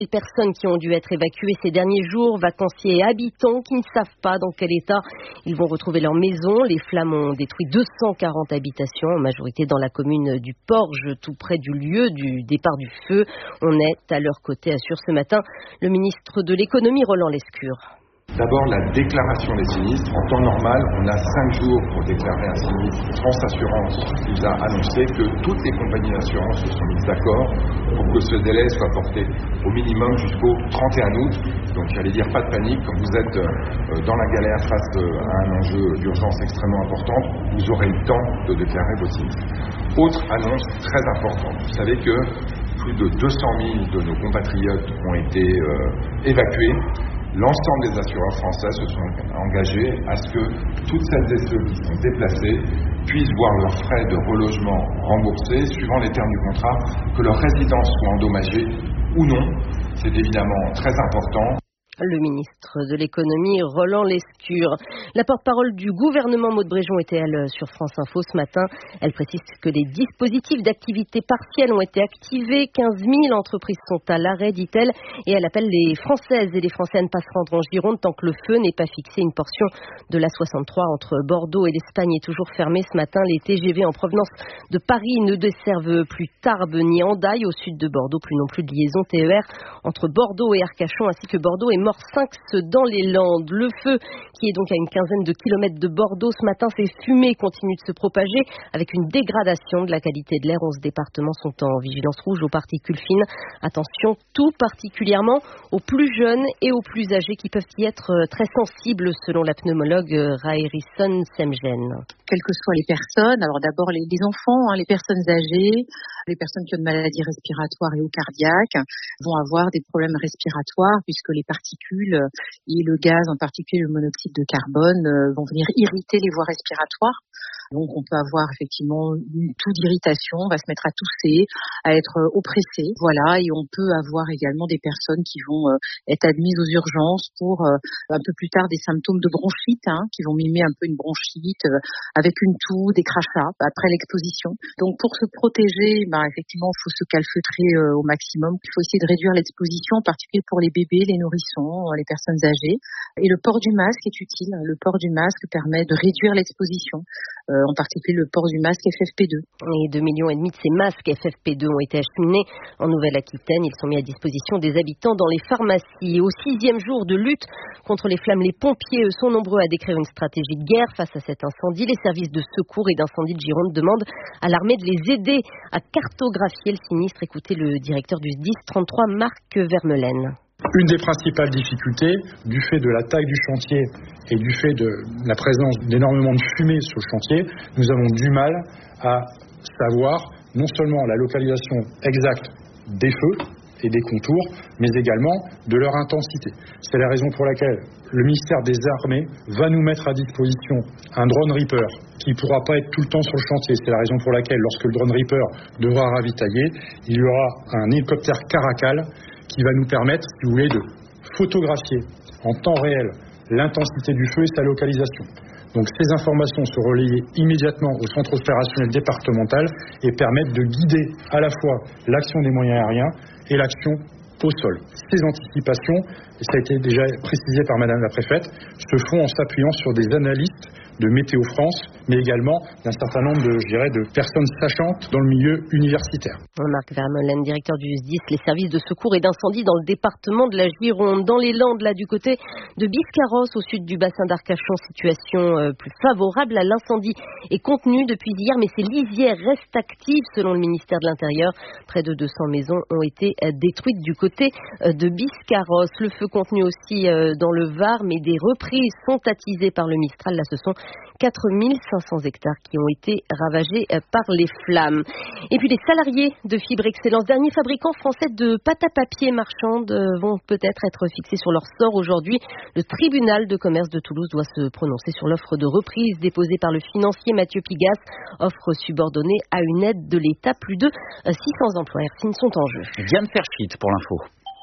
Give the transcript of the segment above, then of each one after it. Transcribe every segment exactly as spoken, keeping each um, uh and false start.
Les personnes qui ont dû être évacuées ces derniers jours, vacanciers et habitants qui ne savent pas dans quel état ils vont retrouver leur maison. Les flammes ont détruit deux cent quarante habitations, en majorité dans la commune du Porge, tout près du lieu du départ du feu. On est à leur côté, assure ce matin le ministre de l'économie Roland Lescure. D'abord, la déclaration des sinistres. En temps normal, on a cinq jours pour déclarer un sinistre. France Assurance nous a annoncé que toutes les compagnies d'assurance se sont mises d'accord pour que ce délai soit porté au minimum jusqu'au trente et un août. Donc, j'allais dire, pas de panique. Quand vous êtes dans la galère face à un enjeu d'urgence extrêmement important, vous aurez le temps de déclarer vos sinistres. Autre annonce très importante. Vous savez que plus de deux cent mille de nos compatriotes ont été euh, évacués. L'ensemble des assureurs français se sont engagés à ce que toutes celles et ceux qui sont déplacés puissent voir leurs frais de relogement remboursés suivant les termes du contrat, que leur résidence soit endommagée ou non. C'est évidemment très important. Le ministre de l'économie, Roland Lescure. La porte-parole du gouvernement, Maud Bréjon, était elle sur France Info ce matin. Elle précise que les dispositifs d'activité partielle ont été activés. quinze mille entreprises sont à l'arrêt, dit-elle. Et elle appelle les Françaises et les Français à ne pas se rendre en Gironde tant que le feu n'est pas fixé. Une portion de la soixante-trois entre Bordeaux et l'Espagne est toujours fermée ce matin. Les T G V en provenance de Paris ne desservent plus Tarbes ni Hendaye. Au sud de Bordeaux, plus non plus de liaison T E R entre Bordeaux et Arcachon, ainsi que Bordeaux et cinq dans les Landes. Le feu, qui est donc à une quinzaine de kilomètres de Bordeaux ce matin, ces fumées continuent de se propager avec une dégradation de la qualité de l'air. onze départements sont en vigilance rouge aux particules fines. Attention tout particulièrement aux plus jeunes et aux plus âgés qui peuvent y être très sensibles selon la pneumologue Raérison Semgen. Quelles que soient les personnes, alors d'abord les, les enfants, hein, les personnes âgées, les personnes qui ont de maladies respiratoires et ou cardiaques vont avoir des problèmes respiratoires puisque les particules et le gaz, en particulier le monoxyde de carbone, vont venir irriter les voies respiratoires. Donc on peut avoir effectivement une toux d'irritation, on va se mettre à tousser, à être oppressé, voilà, et on peut avoir également des personnes qui vont être admises aux urgences pour un peu plus tard des symptômes de bronchite, hein, qui vont mimer un peu une bronchite avec une toux, des crachats après l'exposition. Donc pour se protéger, bah, effectivement, il faut se calfeutrer au maximum. Il faut essayer de réduire l'exposition, en particulier pour les bébés, les nourrissons, les personnes âgées. Et le port du masque est utile. Le port du masque permet de réduire l'exposition. Euh, en particulier le port du masque F F P deux. Et deux millions et demi de ces masques F F P deux ont été acheminés en Nouvelle-Aquitaine. Ils sont mis à disposition des habitants dans les pharmacies. Au sixième jour de lutte contre les flammes, les pompiers eux, sont nombreux à décrire une stratégie de guerre face à cet incendie. Les services de secours et d'incendie de Gironde demandent à l'armée de les aider à cartographier le sinistre. Écoutez le directeur du S D I S trente-trois, Marc Vermelaine. Une des principales difficultés, du fait de la taille du chantier et du fait de la présence d'énormément de fumée sur le chantier, nous avons du mal à savoir non seulement la localisation exacte des feux et des contours, mais également de leur intensité. C'est la raison pour laquelle le ministère des Armées va nous mettre à disposition un drone Reaper qui ne pourra pas être tout le temps sur le chantier. C'est la raison pour laquelle, lorsque le drone Reaper devra ravitailler, il y aura un hélicoptère Caracal qui va nous permettre, si vous voulez, de photographier en temps réel l'intensité du feu et sa localisation. Donc ces informations se relayer immédiatement au centre opérationnel départemental et permettent de guider à la fois l'action des moyens aériens et l'action au sol. Ces anticipations, et ça a été déjà précisé par Madame la Préfète, se font en s'appuyant sur des analystes de Météo France, mais également d'un certain nombre de, je dirais, de personnes sachantes dans le milieu universitaire. Marc Vermelaine, directeur du S D I S, les services de secours et d'incendie dans le département de la Gironde. Dans les Landes, là, du côté de Biscarrosse, au sud du bassin d'Arcachon, situation euh, plus favorable. Là, l'incendie est contenu depuis hier, mais ces lisières restent actives, selon le ministère de l'Intérieur. Près de deux cents maisons ont été euh, détruites du côté euh, de Biscarrosse. Le feu contenu aussi euh, dans le Var, mais des reprises sont attisées par le Mistral. Là, ce sont quatre mille cinq cents hectares qui ont été ravagés par les flammes. Et puis les salariés de Fibre Excellence, dernier fabricant français de pâte à papier marchande, vont peut-être être fixés sur leur sort aujourd'hui. Le tribunal de commerce de Toulouse doit se prononcer sur l'offre de reprise déposée par le financier Mathieu Pigas, offre subordonnée à une aide de l'État. Plus de six cents emplois Hercine sont en jeu. Diane Ferschit pour l'info.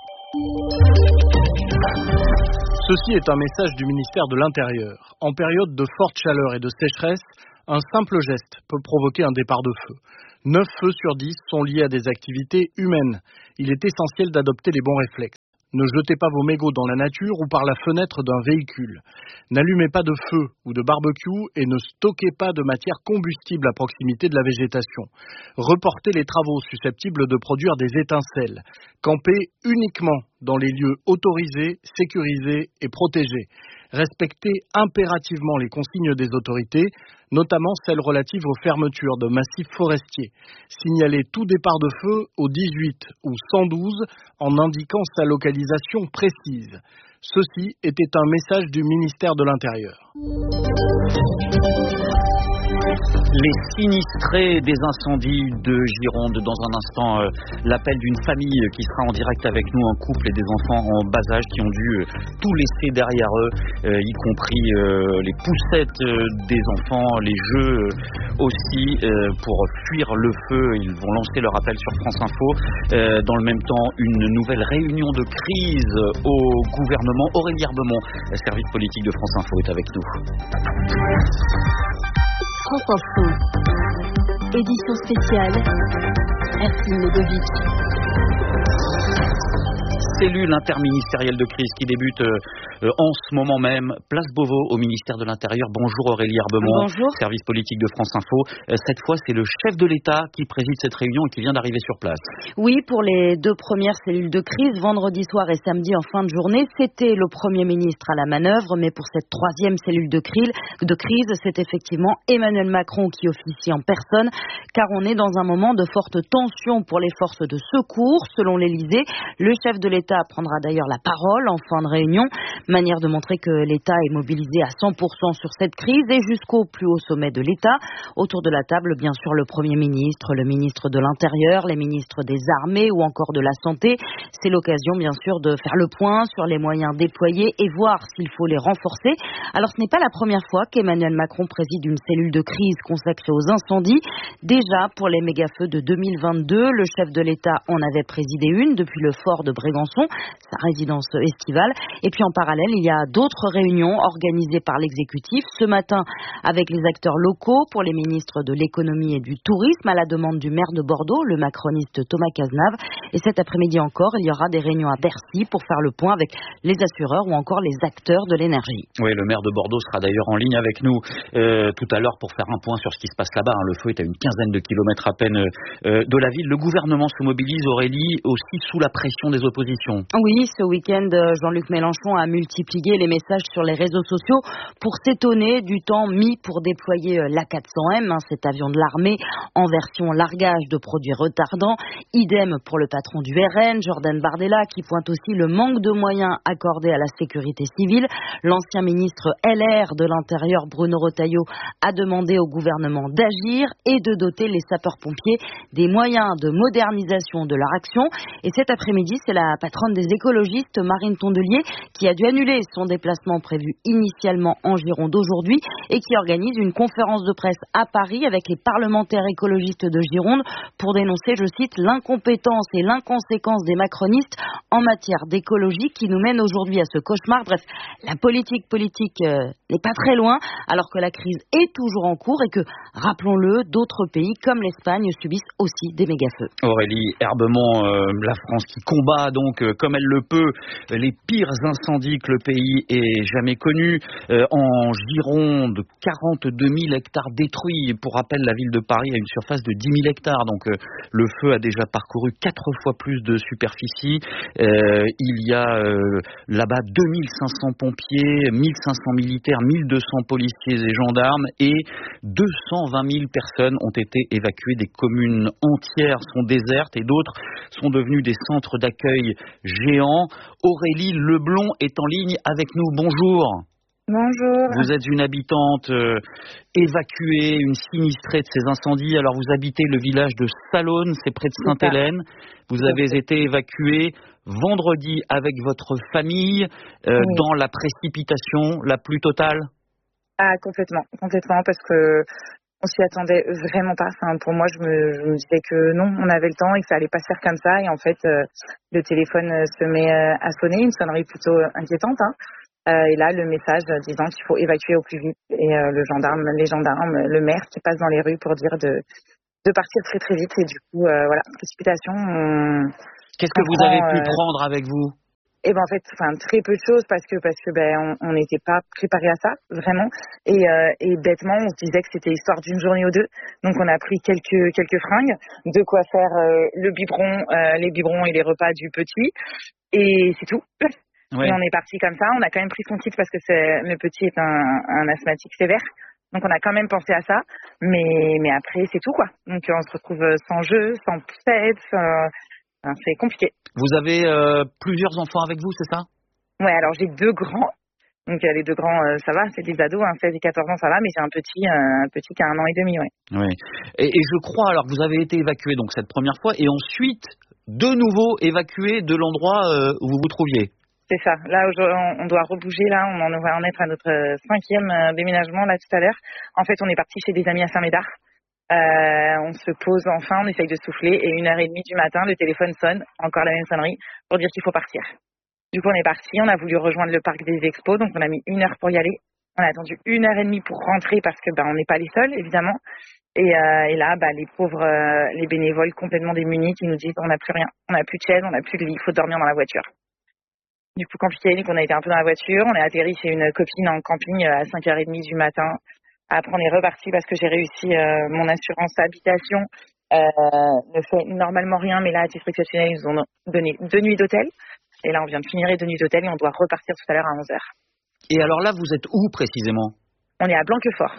Ceci est un message du ministère de l'Intérieur. En période de forte chaleur et de sécheresse, un simple geste peut provoquer un départ de feu. neuf feux sur dix sont liés à des activités humaines. Il est essentiel d'adopter les bons réflexes. Ne jetez pas vos mégots dans la nature ou par la fenêtre d'un véhicule. N'allumez pas de feu ou de barbecue et ne stockez pas de matière combustible à proximité de la végétation. Reportez les travaux susceptibles de produire des étincelles. Campez uniquement dans les lieux autorisés, sécurisés et protégés. Respectez impérativement les consignes des autorités, notamment celles relatives aux fermetures de massifs forestiers. Signalez tout départ de feu au dix-huit ou cent douze en indiquant sa localisation précise. Ceci était un message du ministère de l'Intérieur. Les sinistrés des incendies de Gironde. Dans un instant, euh, l'appel d'une famille qui sera en direct avec nous, un couple et des enfants en bas âge qui ont dû euh, tout laisser derrière eux, euh, y compris euh, les poussettes euh, des enfants, les jeux euh, aussi, euh, pour fuir le feu. Ils vont lancer leur appel sur France Info. Euh, dans le même temps, une nouvelle réunion de crise au gouvernement. Aurélie Herbemont, service politique de France Info, est avec nous. France Info, édition spéciale, Ercine Ledovic. Cellule interministérielle de crise qui débute euh, en ce moment même. Place Beauvau au ministère de l'Intérieur. Bonjour Aurélie Herbemont, Bonjour. Service politique de France Info. Euh, cette fois, c'est le chef de l'État qui préside cette réunion et qui vient d'arriver sur place. Oui, pour les deux premières cellules de crise, vendredi soir et samedi en fin de journée, c'était le Premier ministre à la manœuvre. Mais pour cette troisième cellule de crise, de crise, c'est effectivement Emmanuel Macron qui officie en personne, car on est dans un moment de forte tension pour les forces de secours. Selon l'Élysée, le chef de l'État prendra d'ailleurs la parole en fin de réunion, manière de montrer que l'État est mobilisé à cent pour cent sur cette crise et jusqu'au plus haut sommet de l'État. Autour de la table, bien sûr, le Premier ministre, le ministre de l'Intérieur, les ministres des Armées ou encore de la Santé. C'est l'occasion, bien sûr, de faire le point sur les moyens déployés et voir s'il faut les renforcer. Alors, ce n'est pas la première fois qu'Emmanuel Macron préside une cellule de crise consacrée aux incendies. Déjà, pour les méga-feux de deux mille vingt-deux, le chef de l'État en avait présidé une depuis le fort de Brégançon, sa résidence estivale. Et puis en parallèle, il y a d'autres réunions organisées par l'exécutif. Ce matin, avec les acteurs locaux, pour les ministres de l'économie et du tourisme, à la demande du maire de Bordeaux, le macroniste Thomas Cazenave. Et cet après-midi encore, il y aura des réunions à Bercy pour faire le point avec les assureurs ou encore les acteurs de l'énergie. Oui, le maire de Bordeaux sera d'ailleurs en ligne avec nous euh, tout à l'heure pour faire un point sur ce qui se passe là-bas. Le feu est à une quinzaine de kilomètres à peine euh, de la ville. Le gouvernement se mobilise, Aurélie, aussi sous la pression des oppositions. Oui, ce week-end, Jean-Luc Mélenchon a multiplié les messages sur les réseaux sociaux pour s'étonner du temps mis pour déployer l'A quatre cents M, hein, cet avion de l'armée en version largage de produits retardants. Idem pour le patron du R N, Jordan Bardella, qui pointe aussi le manque de moyens accordés à la sécurité civile. L'ancien ministre L R de l'Intérieur, Bruno Retailleau, a demandé au gouvernement d'agir et de doter les sapeurs-pompiers des moyens de modernisation de leur action. Et cet après-midi, c'est la patronne des écologistes, Marine Tondelier, qui a dû annuler son déplacement prévu initialement en Gironde aujourd'hui et qui organise une conférence de presse à Paris avec les parlementaires écologistes de Gironde pour dénoncer, je cite, l'incompétence et l'inconséquence des macronistes en matière d'écologie qui nous mène aujourd'hui à ce cauchemar. Bref, la politique politique euh, n'est pas très loin alors que la crise est toujours en cours et que, rappelons-le, d'autres pays comme l'Espagne subissent aussi des méga-feux. Aurélie Herbemont, euh, la France qui combat donc euh, comme elle le peut les pires incendies que le pays ait jamais connus. Euh, en Gironde, quarante-deux mille hectares détruits. Pour rappel, la ville de Paris a une surface de dix mille hectares. Donc euh, le feu a déjà parcouru quatre fois plus de superficie. Euh, il y a euh, là-bas deux mille cinq cents pompiers, mille cinq cents militaires, mille deux cents policiers et gendarmes et deux cent vingt mille personnes ont été évacuées. Des communes entières sont désertes et d'autres sont devenues des centres d'accueil géants. Aurélie Leblond est en ligne avec nous. Bonjour. Bonjour. Vous êtes une habitante euh, évacuée, une sinistrée de ces incendies. Alors vous habitez le village de Salonne, c'est près de Sainte-Hélène. Vous avez été évacuée vendredi avec votre famille euh, oui. dans la précipitation la plus totale. Ah complètement, complètement parce que on s'y attendait vraiment pas. Enfin, pour moi, je me, je me disais que non, on avait le temps et que ça allait pas se faire comme ça. Et en fait, euh, le téléphone se met euh, à sonner, une sonnerie plutôt inquiétante. Hein. Euh, et là, le message disant qu'il faut évacuer au plus vite. Et euh, le gendarme, les gendarmes, le maire qui passe dans les rues pour dire de de partir très très vite et du coup, euh, voilà, précipitation. On, Qu'est-ce que on vous prend, avez pu euh, prendre avec vous? Et ben en fait, enfin très peu de choses parce que parce que ben on n'était pas préparé à ça vraiment et euh, et bêtement on se disait que c'était histoire d'une journée ou deux. Donc on a pris quelques quelques fringues, de quoi faire euh, le biberon, euh, les biberons et les repas du petit et c'est tout. Ouais. Et on est parti comme ça. On a quand même pris son kit parce que c'est le petit est un, un asthmatique sévère. Donc on a quand même pensé à ça, mais mais après c'est tout quoi. Donc on se retrouve sans jeu, sans poussette, sans... Enfin, c'est compliqué. Vous avez euh, plusieurs enfants avec vous, c'est ça? Ouais, alors j'ai deux grands. Donc euh, les deux grands, euh, ça va, c'est des ados, hein, seize et quatorze ans, ça va, mais j'ai un petit, euh, un petit qui a un an et demi, ouais. Oui. Et, et je crois, alors vous avez été évacué donc cette première fois, et ensuite de nouveau évacué de l'endroit euh, où vous vous trouviez. C'est ça. Là, on doit rebouger. Là, on en va en être à notre cinquième euh, déménagement là tout à l'heure. En fait, on est parti chez des amis à Saint-Médard. Euh, on se pose enfin, on essaye de souffler et une heure et demie du matin, le téléphone sonne, encore la même sonnerie, pour dire qu'il faut partir. Du coup, on est parti, on a voulu rejoindre le parc des expos, donc on a mis une heure pour y aller. On a attendu une heure et demie pour rentrer parce que ben on n'est pas les seuls, évidemment. Et, euh, et là, bah, les pauvres, euh, les bénévoles complètement démunis qui nous disent on n'a plus rien, on n'a plus de chaise, on n'a plus de lit, il faut dormir dans la voiture. Du coup, compliqué, donc on a été un peu dans la voiture, on est atterri chez une copine en camping à cinq heures trente du matin. Après, on est reparti parce que j'ai réussi euh, mon assurance habitation. Euh, ne fait normalement rien, mais là, à titre exceptionnel, ils nous ont donné deux nuits d'hôtel. Et là, on vient de finir les deux nuits d'hôtel et on doit repartir tout à l'heure à onze heures. Et alors là, vous êtes où précisément? On est à Blanquefort.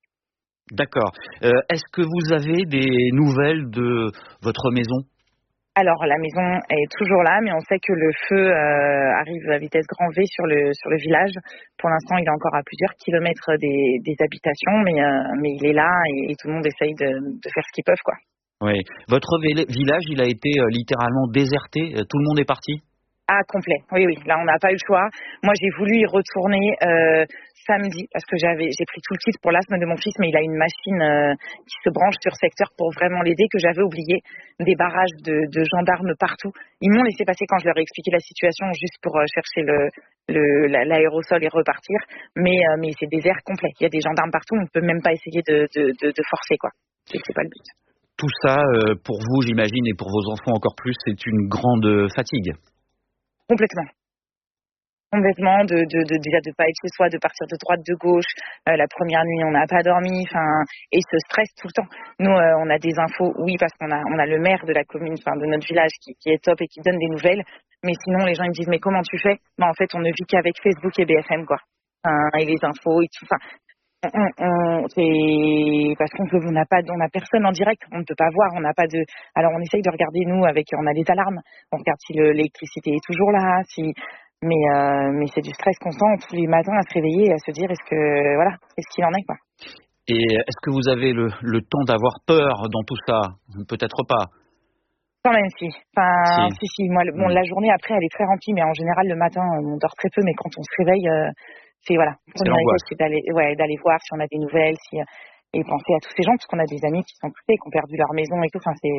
D'accord. Euh, est-ce que vous avez des nouvelles de votre maison? Alors, la maison est toujours là, mais on sait que le feu euh, arrive à vitesse grand V sur le sur le village. Pour l'instant, il est encore à plusieurs kilomètres des, des habitations, mais euh, mais il est là et, et tout le monde essaye de, de faire ce qu'ils peuvent, quoi. Oui. Votre village, il a été euh, littéralement déserté. Tout le monde est parti? Ah, complet. Oui, oui. Là, on n'a pas eu le choix. Moi, j'ai voulu y retourner euh, samedi parce que j'avais, j'ai pris tout le kit pour l'asthme de mon fils, mais il a une machine euh, qui se branche sur secteur pour vraiment l'aider que j'avais oublié. Des barrages de, de gendarmes partout. Ils m'ont laissé passer quand je leur ai expliqué la situation juste pour euh, chercher le, le l'aérosol et repartir. Mais euh, mais c'est désert complet. Il y a des gendarmes partout. On ne peut même pas essayer de de, de, de forcer, quoi. Et c'est pas le but. Tout ça, euh, pour vous, j'imagine, et pour vos enfants encore plus, c'est une grande fatigue. Complètement. Complètement, de, de, de, déjà de pas être chez soi, de partir de droite, de gauche. Euh, la première nuit, on n'a pas dormi, enfin, et ce stress tout le temps. Nous, euh, on a des infos, oui, parce qu'on a, on a le maire de la commune, enfin, de notre village qui, qui est top et qui donne des nouvelles. Mais sinon, les gens, ils me disent, mais comment tu fais? Ben, en fait, on ne vit qu'avec Facebook et B F M, quoi. Enfin, et les infos et tout, enfin. On, on, c'est parce qu'on peut, on n'a pas, on n'a personne en direct, on ne peut pas voir, on n'a pas de. Alors on essaye de regarder nous avec, on a des alarmes, on regarde si le, l'électricité est toujours là, si, mais euh, mais c'est du stress constant tous les matins à se réveiller et à se dire est-ce que voilà, est-ce qu'il en est quoi. Et est-ce que vous avez le, le temps d'avoir peur dans tout ça? Peut-être pas. Quand même si. Enfin si si si. Moi, le, bon, la journée après elle est très remplie, mais en général le matin on dort très peu, mais quand on se réveille. Euh, C'est voilà, c'est l'angoisse. C'est d'aller, ouais, d'aller voir si on a des nouvelles, si et penser à tous ces gens parce qu'on a des amis qui sont touchés, qui ont perdu leur maison et tout. Enfin, c'est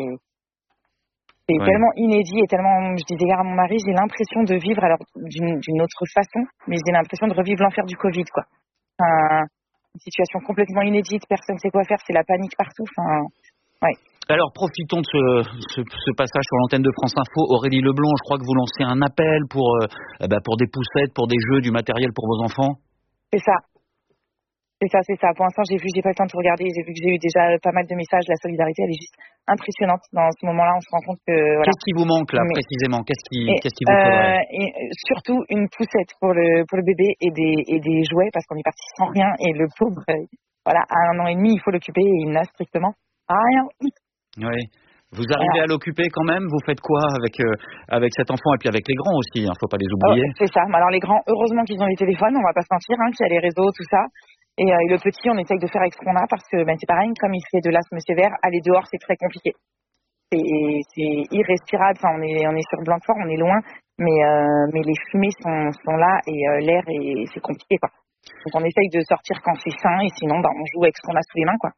c'est ouais. tellement inédit et tellement. Je disais hier à mon mari, j'ai l'impression de vivre alors d'une, d'une autre façon, mais j'ai l'impression de revivre l'enfer du Covid, quoi. Enfin, une situation complètement inédite, personne ne sait quoi faire, c'est la panique partout. Enfin, ouais. Alors, profitons de ce, ce, ce passage sur l'antenne de France Info. Aurélie Leblanc, je crois que vous lancez un appel pour, euh, bah, pour des poussettes, pour des jeux, du matériel pour vos enfants. C'est ça. C'est ça, c'est ça. Pour l'instant, j'ai vu, j'ai pas le temps de tout regarder. J'ai vu que j'ai eu déjà pas mal de messages. La solidarité, elle est juste impressionnante. Dans ce moment-là, on se rend compte que... Voilà. Qu'est-ce qui vous manque, là, Mais, précisément? Qu'est-ce qui, et, qu'est-ce qui vous faudrait euh, et surtout, une poussette pour le, pour le bébé et des, et des jouets, parce qu'on est parti sans rien. Et le pauvre, euh, voilà, à un an et demi, il faut l'occuper et il n'a strictement rien. Oui. Vous arrivez voilà. à l'occuper quand même? Vous faites quoi avec euh, avec cet enfant et puis avec les grands aussi, hein, faut pas les oublier. Oh, c'est ça. Alors les grands, heureusement qu'ils ont les téléphones, on va pas se mentir, hein, qu'il y a les réseaux, tout ça. Et, euh, et le petit, on essaye de faire avec ce qu'on a parce que ben c'est pareil, comme il fait de l'asthme sévère, aller dehors c'est très compliqué. C'est, c'est irrespirable. Enfin, on est on est sur Blanquefort, on est loin, mais euh, mais les fumées sont sont là et euh, l'air est c'est compliqué, quoi. Donc on essaye de sortir quand c'est sain et sinon ben on joue avec ce qu'on a sous les mains, quoi.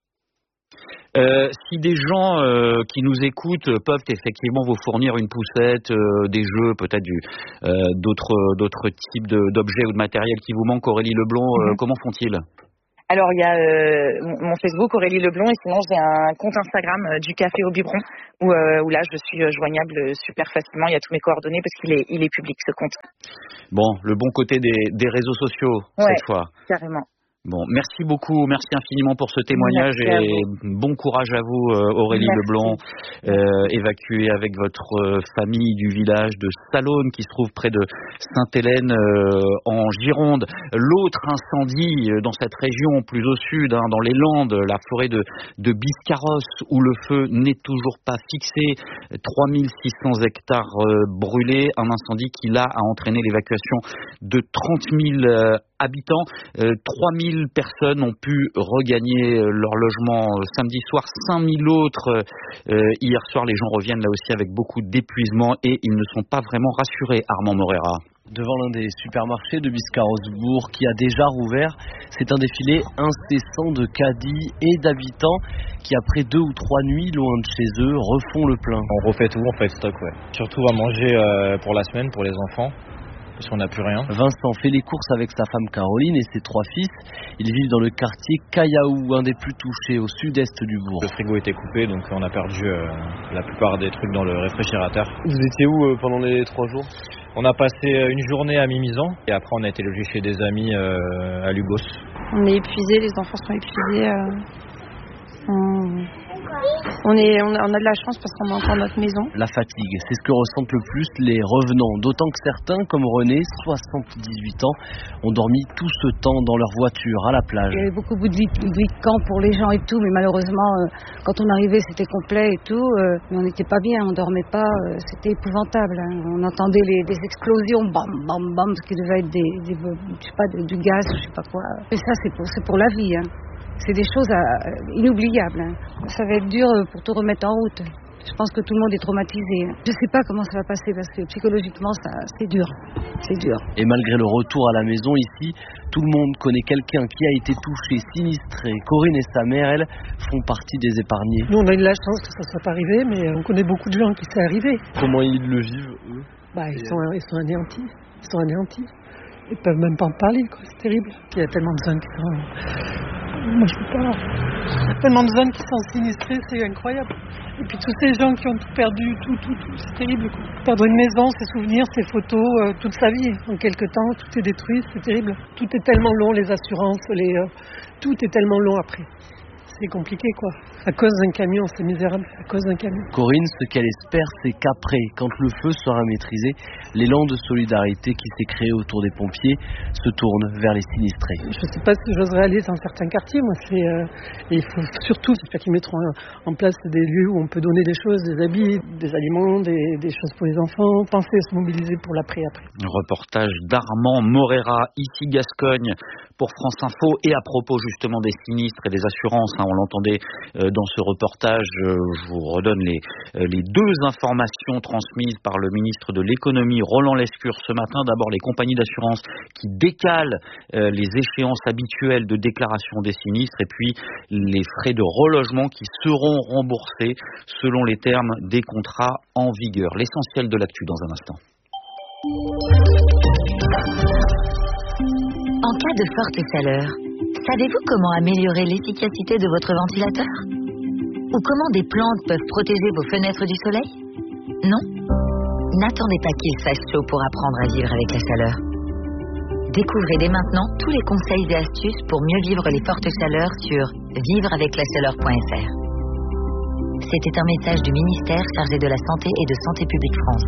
Euh, si des gens euh, qui nous écoutent peuvent effectivement vous fournir une poussette, euh, des jeux, peut-être du, euh, d'autres, d'autres types de, d'objets ou de matériel qui vous manquent, Aurélie Leblanc, euh, mm-hmm. comment font-ils? Alors il y a euh, mon Facebook Aurélie Leblond, et sinon j'ai un compte Instagram euh, du Café au Biberon où, euh, où là je suis euh, joignable super facilement. Il y a tous mes coordonnées parce qu'il est, il est public, ce compte. Bon, le bon côté des, des réseaux sociaux ouais, cette fois. Carrément. Bon, merci beaucoup, merci infiniment pour ce témoignage et bon courage à vous Aurélie merci. Leblond, euh, évacuée avec votre famille du village de Salonne qui se trouve près de Sainte-Hélène euh, en Gironde. L'autre incendie dans cette région plus au sud, hein, dans les Landes, la forêt de, de Biscarrosse où le feu n'est toujours pas fixé, trois mille six cents hectares euh, brûlés, un incendie qui là a entraîné l'évacuation de trente mille euh, habitants, euh, trois mille personnes ont pu regagner leur logement samedi soir, cinq mille autres euh, hier soir. Les gens reviennent là aussi avec beaucoup d'épuisement et ils ne sont pas vraiment rassurés, Armand Morera. Devant l'un des supermarchés de Biscarrosse-Bourg qui a déjà rouvert, c'est un défilé incessant de caddies et d'habitants qui, après deux ou trois nuits loin de chez eux, refont le plein. On refait tout, on fait le stock, ouais. Surtout à manger euh, pour la semaine, pour les enfants. Parce qu'on n'a plus rien. Vincent fait les courses avec sa femme Caroline et ses trois fils. Ils vivent dans le quartier Cayaou, un des plus touchés au sud-est du bourg. Le frigo était coupé, donc on a perdu euh, la plupart des trucs dans le réfrigérateur. Vous étiez où euh, pendant les trois jours ? On a passé une journée à Mimizan et après on a été logé chez des amis euh, à Lugos. On est épuisés, les enfants sont épuisés. Euh... On... On, est, on, a, on a de la chance parce qu'on a encore notre maison. La fatigue, c'est ce que ressentent le plus les revenants. D'autant que certains, comme René, soixante-dix-huit ans, ont dormi tout ce temps dans leur voiture à la plage. Il y avait beaucoup de nuits de camp pour les gens et tout, mais malheureusement, euh, quand on arrivait, c'était complet et tout. Euh, mais on n'était pas bien, on dormait pas, euh, c'était épouvantable. Hein. On entendait les, des explosions, bam, bam, bam, ce qui devait être des, des, je sais pas, du gaz, je sais pas quoi. Et ça, c'est pour, c'est pour la vie. Hein. C'est des choses à, inoubliables. Hein. Ça va être dur pour tout remettre en route. Je pense que tout le monde est traumatisé. Je ne sais pas comment ça va passer parce que psychologiquement, ça, c'est dur. C'est dur. Et malgré le retour à la maison ici, tout le monde connaît quelqu'un qui a été touché, sinistré. Corinne et sa mère, elles, font partie des épargnés. Nous, on a eu la chance que ça ne soit pas arrivé, mais on connaît beaucoup de gens qui c'est arrivé. Comment ils le vivent, eux ? Bah, ils sont, ils sont anéantis. Ils sont anéantis. Ils ne peuvent même pas en parler, quoi. C'est terrible. Il y a tellement de zones qui sont... Moi, je peux pas. Il y a tellement de zones qui sont sinistrées, c'est incroyable. Et puis tous ces gens qui ont tout perdu, tout, tout, tout, c'est terrible, quoi. Perdre une maison, ses souvenirs, ses photos, euh, toute sa vie. En quelque temps, tout est détruit, c'est terrible. Tout est tellement long, les assurances, les, euh, tout est tellement long après. C'est compliqué, quoi. À cause d'un camion, c'est misérable, à cause d'un camion. Corinne, ce qu'elle espère, c'est qu'après, quand le feu sera maîtrisé, l'élan de solidarité qui s'est créé autour des pompiers se tourne vers les sinistrés. Je ne sais pas si j'oserais aller dans certains quartiers, moi, c'est... Euh, et il faut surtout, j'espère qu'ils mettront en place des lieux où on peut donner des choses, des habits, des aliments, des, des choses pour les enfants, penser à se mobiliser pour l'après-après. Un reportage d'Armand Morera, ici Gascogne, pour France Info, et à propos justement des sinistres et des assurances, hein, on l'entendait euh, dans ce reportage, euh, je vous redonne les, euh, les deux informations transmises par le ministre de l'économie Roland Lescure ce matin. D'abord, les compagnies d'assurance qui décalent euh, les échéances habituelles de déclaration des sinistres, et puis les frais de relogement qui seront remboursés selon les termes des contrats en vigueur. L'essentiel de l'actu dans un instant. En cas de forte chaleur, savez-vous comment améliorer l'efficacité de votre ventilateur ? Ou comment des plantes peuvent protéger vos fenêtres du soleil ? Non ? N'attendez pas qu'il fasse chaud pour apprendre à vivre avec la chaleur. Découvrez dès maintenant tous les conseils et astuces pour mieux vivre les fortes chaleurs sur vivre avec la chaleur point f r. C'était un message du ministère chargé de la Santé et de Santé publique France.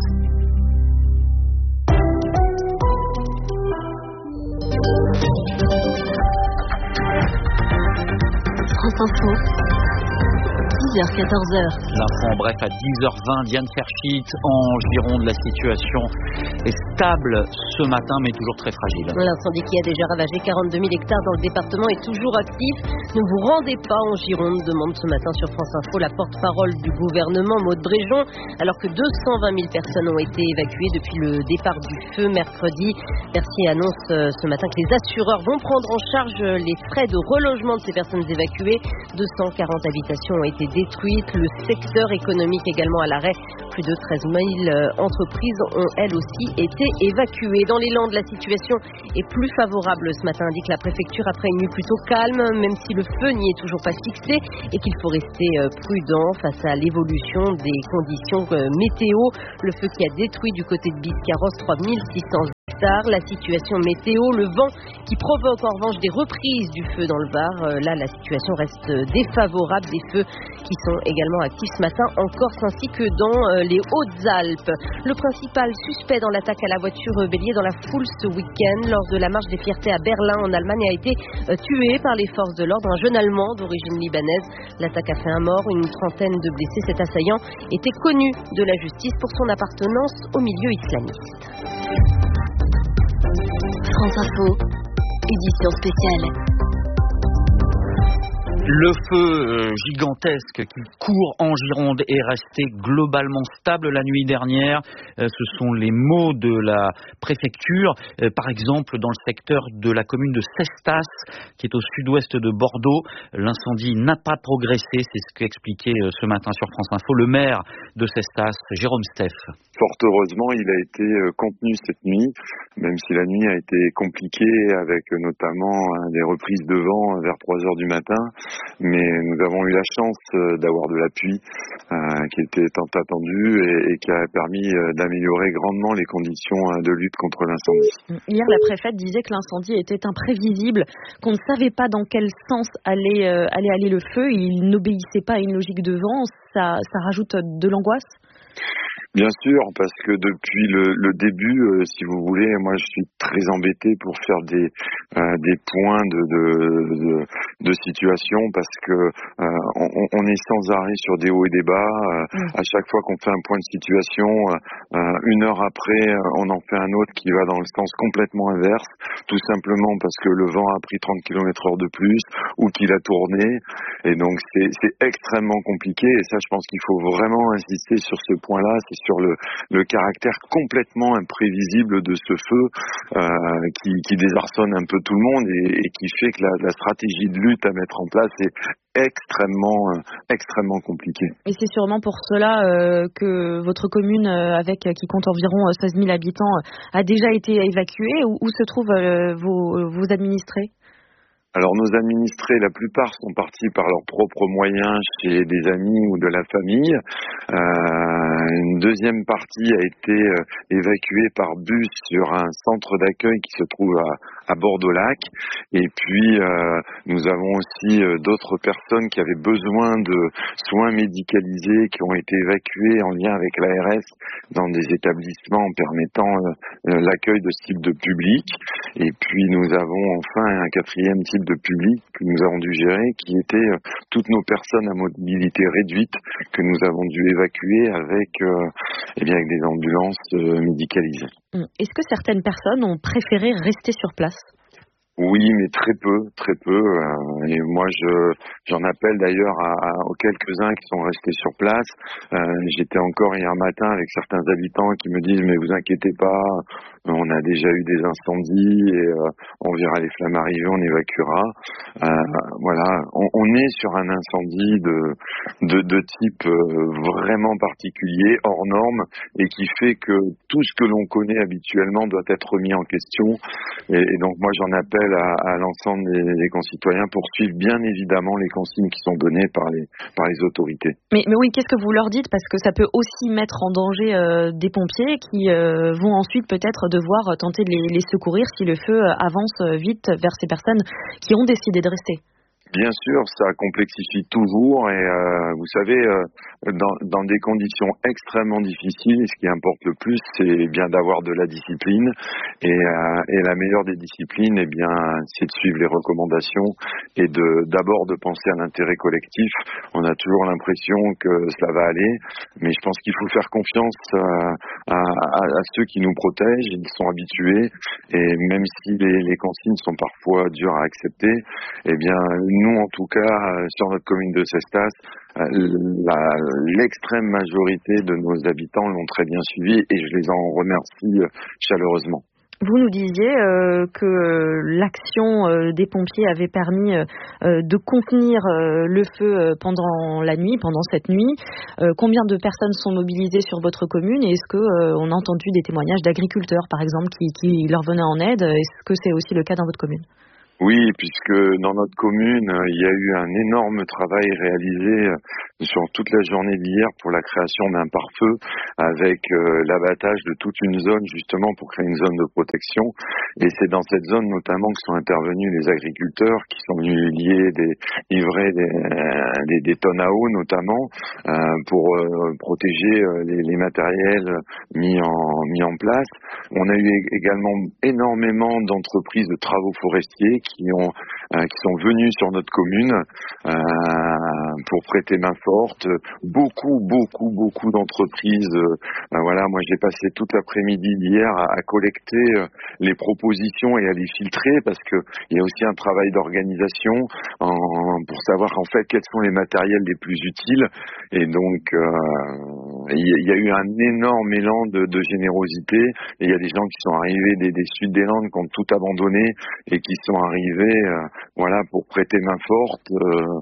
France Info, dix heures quatorze heures. L'info en bref à dix heures vingt, Diane Ferschit en Gironde. La situation est stable ce matin mais toujours très fragile. L'incendie qui a déjà ravagé quarante-deux mille hectares dans le département est toujours actif. Ne vous rendez pas en Gironde, demande ce matin sur France Info la porte-parole du gouvernement Maud Bréjon, alors que deux cent vingt mille personnes ont été évacuées depuis le départ du feu mercredi. Bercy annonce ce matin que les assureurs vont prendre en charge les frais de relogement de ces personnes évacuées. deux cent quarante habitations ont été détruites. Le secteur économique également à l'arrêt. Plus de treize mille entreprises ont elles aussi été évacuées. Dans les Landes, la situation est plus favorable ce matin, indique la préfecture, après une nuit plutôt calme, même si le feu n'y est toujours pas fixé et qu'il faut rester prudent face à l'évolution des conditions météo. Le feu qui a détruit du côté de Biscarrosse trois mille six cents hectares. La situation météo, le vent qui provoque en revanche des reprises du feu dans le Var. Là, la situation reste défavorable. Des feux qui sont également actifs ce matin en Corse ainsi que dans les Hautes-Alpes. Le principal suspect dans l'attaque à la voiture bélier dans la foule ce week-end lors de la marche des fiertés à Berlin en Allemagne a été tué par les forces de l'ordre, un jeune Allemand d'origine libanaise. L'attaque a fait un mort, une trentaine de blessés. Cet assaillant était connu de la justice pour son appartenance au milieu islamiste. France Info, édition spéciale. Le feu gigantesque qui court en Gironde est resté globalement stable la nuit dernière. Ce sont les mots de la préfecture. Par exemple, dans le secteur de la commune de Cestas, qui est au sud-ouest de Bordeaux, l'incendie n'a pas progressé. C'est ce qu'expliquait ce matin sur France Info le maire de Cestas, Jérôme Steff. Fort heureusement, il a été contenu cette nuit, même si la nuit a été compliquée avec notamment des reprises de vent vers trois heures du matin. Mais nous avons eu la chance d'avoir de l'appui euh, qui était tant attendu et, et qui a permis d'améliorer grandement les conditions de lutte contre l'incendie. Hier, la préfète disait que l'incendie était imprévisible, qu'on ne savait pas dans quel sens allait, euh, allait aller le feu. Il n'obéissait pas à une logique de vent. Ça, ça rajoute de l'angoisse ? Bien sûr, parce que depuis le, le début, euh, si vous voulez, moi je suis très embêté pour faire des euh, des points de de, de de situation parce que euh, on, on est sans arrêt sur des hauts et des bas. Euh, à chaque fois qu'on fait un point de situation, euh, une heure après, on en fait un autre qui va dans le sens complètement inverse, tout simplement parce que le vent a pris trente kilomètres heure de plus ou qu'il a tourné. Et donc c'est c'est extrêmement compliqué. Et ça, je pense qu'il faut vraiment insister sur ce point-là. C'est sur le, le caractère complètement imprévisible de ce feu euh, qui, qui désarçonne un peu tout le monde et, et qui fait que la, la stratégie de lutte à mettre en place est extrêmement, euh, extrêmement compliquée. Et c'est sûrement pour cela euh, que votre commune, euh, avec qui compte environ seize mille habitants, a déjà été évacuée. Où, où se trouvent euh, vos, vos administrés ? Alors nos administrés, la plupart sont partis par leurs propres moyens chez des amis ou de la famille. Euh, une deuxième partie a été euh, évacuée par bus sur un centre d'accueil qui se trouve à, à Bordeaux-Lac. Et puis euh, nous avons aussi euh, d'autres personnes qui avaient besoin de soins médicalisés qui ont été évacuées en lien avec l'A R S dans des établissements permettant euh, l'accueil de ce type de public. Et puis nous avons enfin un quatrième type de public que nous avons dû gérer, qui était euh, toutes nos personnes à mobilité réduite que nous avons dû évacuer avec, euh, eh bien, avec des ambulances euh, médicalisées. Est-ce que certaines personnes ont préféré rester sur place ? Oui, mais très peu, très peu. Euh, et moi, je j'en appelle d'ailleurs à, à, aux quelques-uns qui sont restés sur place. Euh, j'étais encore hier matin avec certains habitants qui me disent « mais vous inquiétez pas, on a déjà eu des incendies et euh, on verra les flammes arriver, on évacuera. Euh, » Voilà, on, on est sur un incendie de de, de type euh, vraiment particulier, hors norme, et qui fait que tout ce que l'on connaît habituellement doit être remis en question. Et, et donc moi, j'en appelle à, à l'ensemble des, des concitoyens pour suivre bien évidemment les consignes qui sont données par les par les autorités. Mais, mais oui, qu'est-ce que vous leur dites ? Parce que ça peut aussi mettre en danger euh, des pompiers qui euh, vont ensuite peut-être devoir tenter de les, les secourir si le feu avance vite vers ces personnes qui ont décidé de rester. Bien sûr, ça complexifie toujours et euh, vous savez, euh, dans, dans des conditions extrêmement difficiles, ce qui importe le plus, c'est bien d'avoir de la discipline et, euh, et la meilleure des disciplines, eh bien, c'est de suivre les recommandations et de d'abord de penser à l'intérêt collectif. On a toujours l'impression que cela va aller, mais je pense qu'il faut faire confiance à, à, à ceux qui nous protègent. Ils sont habitués et même si les, les consignes sont parfois dures à accepter, eh bien nous, en tout cas, sur notre commune de Cestas, la, l'extrême majorité de nos habitants l'ont très bien suivi et je les en remercie chaleureusement. Vous nous disiez euh, que euh, l'action euh, des pompiers avait permis euh, de contenir euh, le feu euh, pendant la nuit, pendant cette nuit. Euh, combien de personnes sont mobilisées sur votre commune et est-ce que euh, on a entendu des témoignages d'agriculteurs, par exemple, qui, qui leur venaient en aide? Est-ce que c'est aussi le cas dans votre commune? Oui, puisque dans notre commune, il y a eu un énorme travail réalisé sur toute la journée d'hier pour la création d'un pare-feu avec euh, l'abattage de toute une zone justement pour créer une zone de protection. Et c'est dans cette zone notamment que sont intervenus les agriculteurs qui sont venus lier des, livrer des, des, des tonnes à eau notamment euh, pour euh, protéger euh, les, les matériels mis en, mis en place. On a eu également énormément d'entreprises de travaux forestiers qui ont euh, qui sont venus sur notre commune euh, pour prêter main forte. Beaucoup, beaucoup, beaucoup d'entreprises. Euh, voilà, moi j'ai passé toute l'après-midi d'hier à, à collecter euh, les propositions et à les filtrer parce que il y a aussi un travail d'organisation en, pour savoir en fait quels sont les matériels les plus utiles. Et donc euh, il y, y a eu un énorme élan de, de générosité. Et il y a des gens qui sont arrivés des, des Sud des Landes qui ont tout abandonné et qui sont arrivés Euh, voilà, pour prêter main forte euh,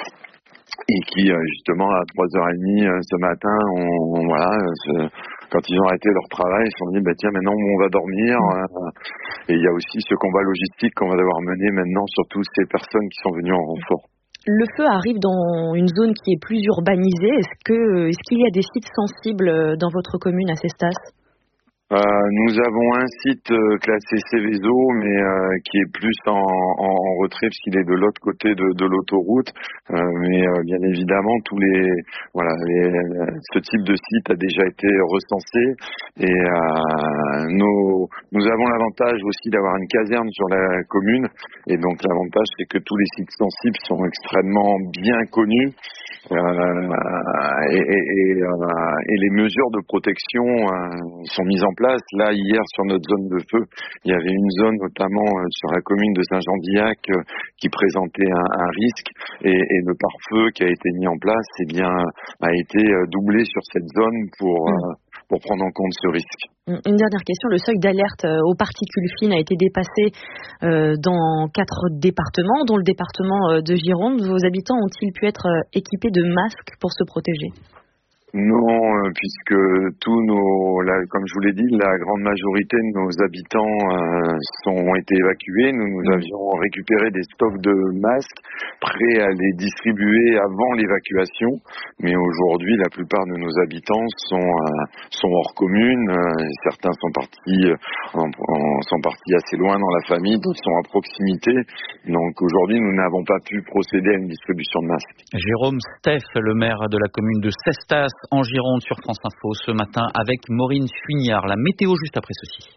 et qui euh, justement à trois heures trente euh, ce matin on, on, voilà, euh, quand ils ont arrêté leur travail ils se sont dit bah tiens maintenant on va dormir euh, et il y a aussi ce combat logistique qu'on va devoir mener maintenant sur toutes ces personnes qui sont venues en renfort. Le feu arrive dans une zone qui est plus urbanisée. Est-ce que est-ce qu'il y a des sites sensibles dans votre commune à Cestas? Euh, nous avons un site euh, classé Céveso, mais euh, qui est plus en, en, en retrait puisqu'il est de l'autre côté de, de l'autoroute. Euh, mais euh, bien évidemment, tous les voilà, les, ce type de site a déjà été recensé et euh, nos, nous avons l'avantage aussi d'avoir une caserne sur la commune et donc l'avantage c'est que tous les sites sensibles sont extrêmement bien connus. Euh, et, et, et, euh, et les mesures de protection euh, sont mises en place. Là, hier, sur notre zone de feu, il y avait une zone, notamment euh, sur la commune de Saint-Jean-d'Illac, euh, qui présentait un, un risque. Et, et le pare-feu qui a été mis en place, eh bien, a été doublé sur cette zone pour... Euh, pour prendre en compte ce risque. Une dernière question, le seuil d'alerte aux particules fines a été dépassé euh, dans quatre départements, dont le département de Gironde. Vos habitants ont-ils pu être équipés de masques pour se protéger ? Non, puisque tous nos, la, comme je vous l'ai dit, la grande majorité de nos habitants euh, sont, ont été évacués. Nous, nous avions récupéré des stocks de masques prêts à les distribuer avant l'évacuation. Mais aujourd'hui, la plupart de nos habitants sont, euh, sont hors commune. Euh, certains sont partis, en, en, sont partis assez loin dans la famille, d'autres sont à proximité. Donc aujourd'hui, nous n'avons pas pu procéder à une distribution de masques. Jérôme Steff, le maire de la commune de Cestas, en Gironde, sur France Info ce matin avec Maureen Suignard. La météo juste après ceci.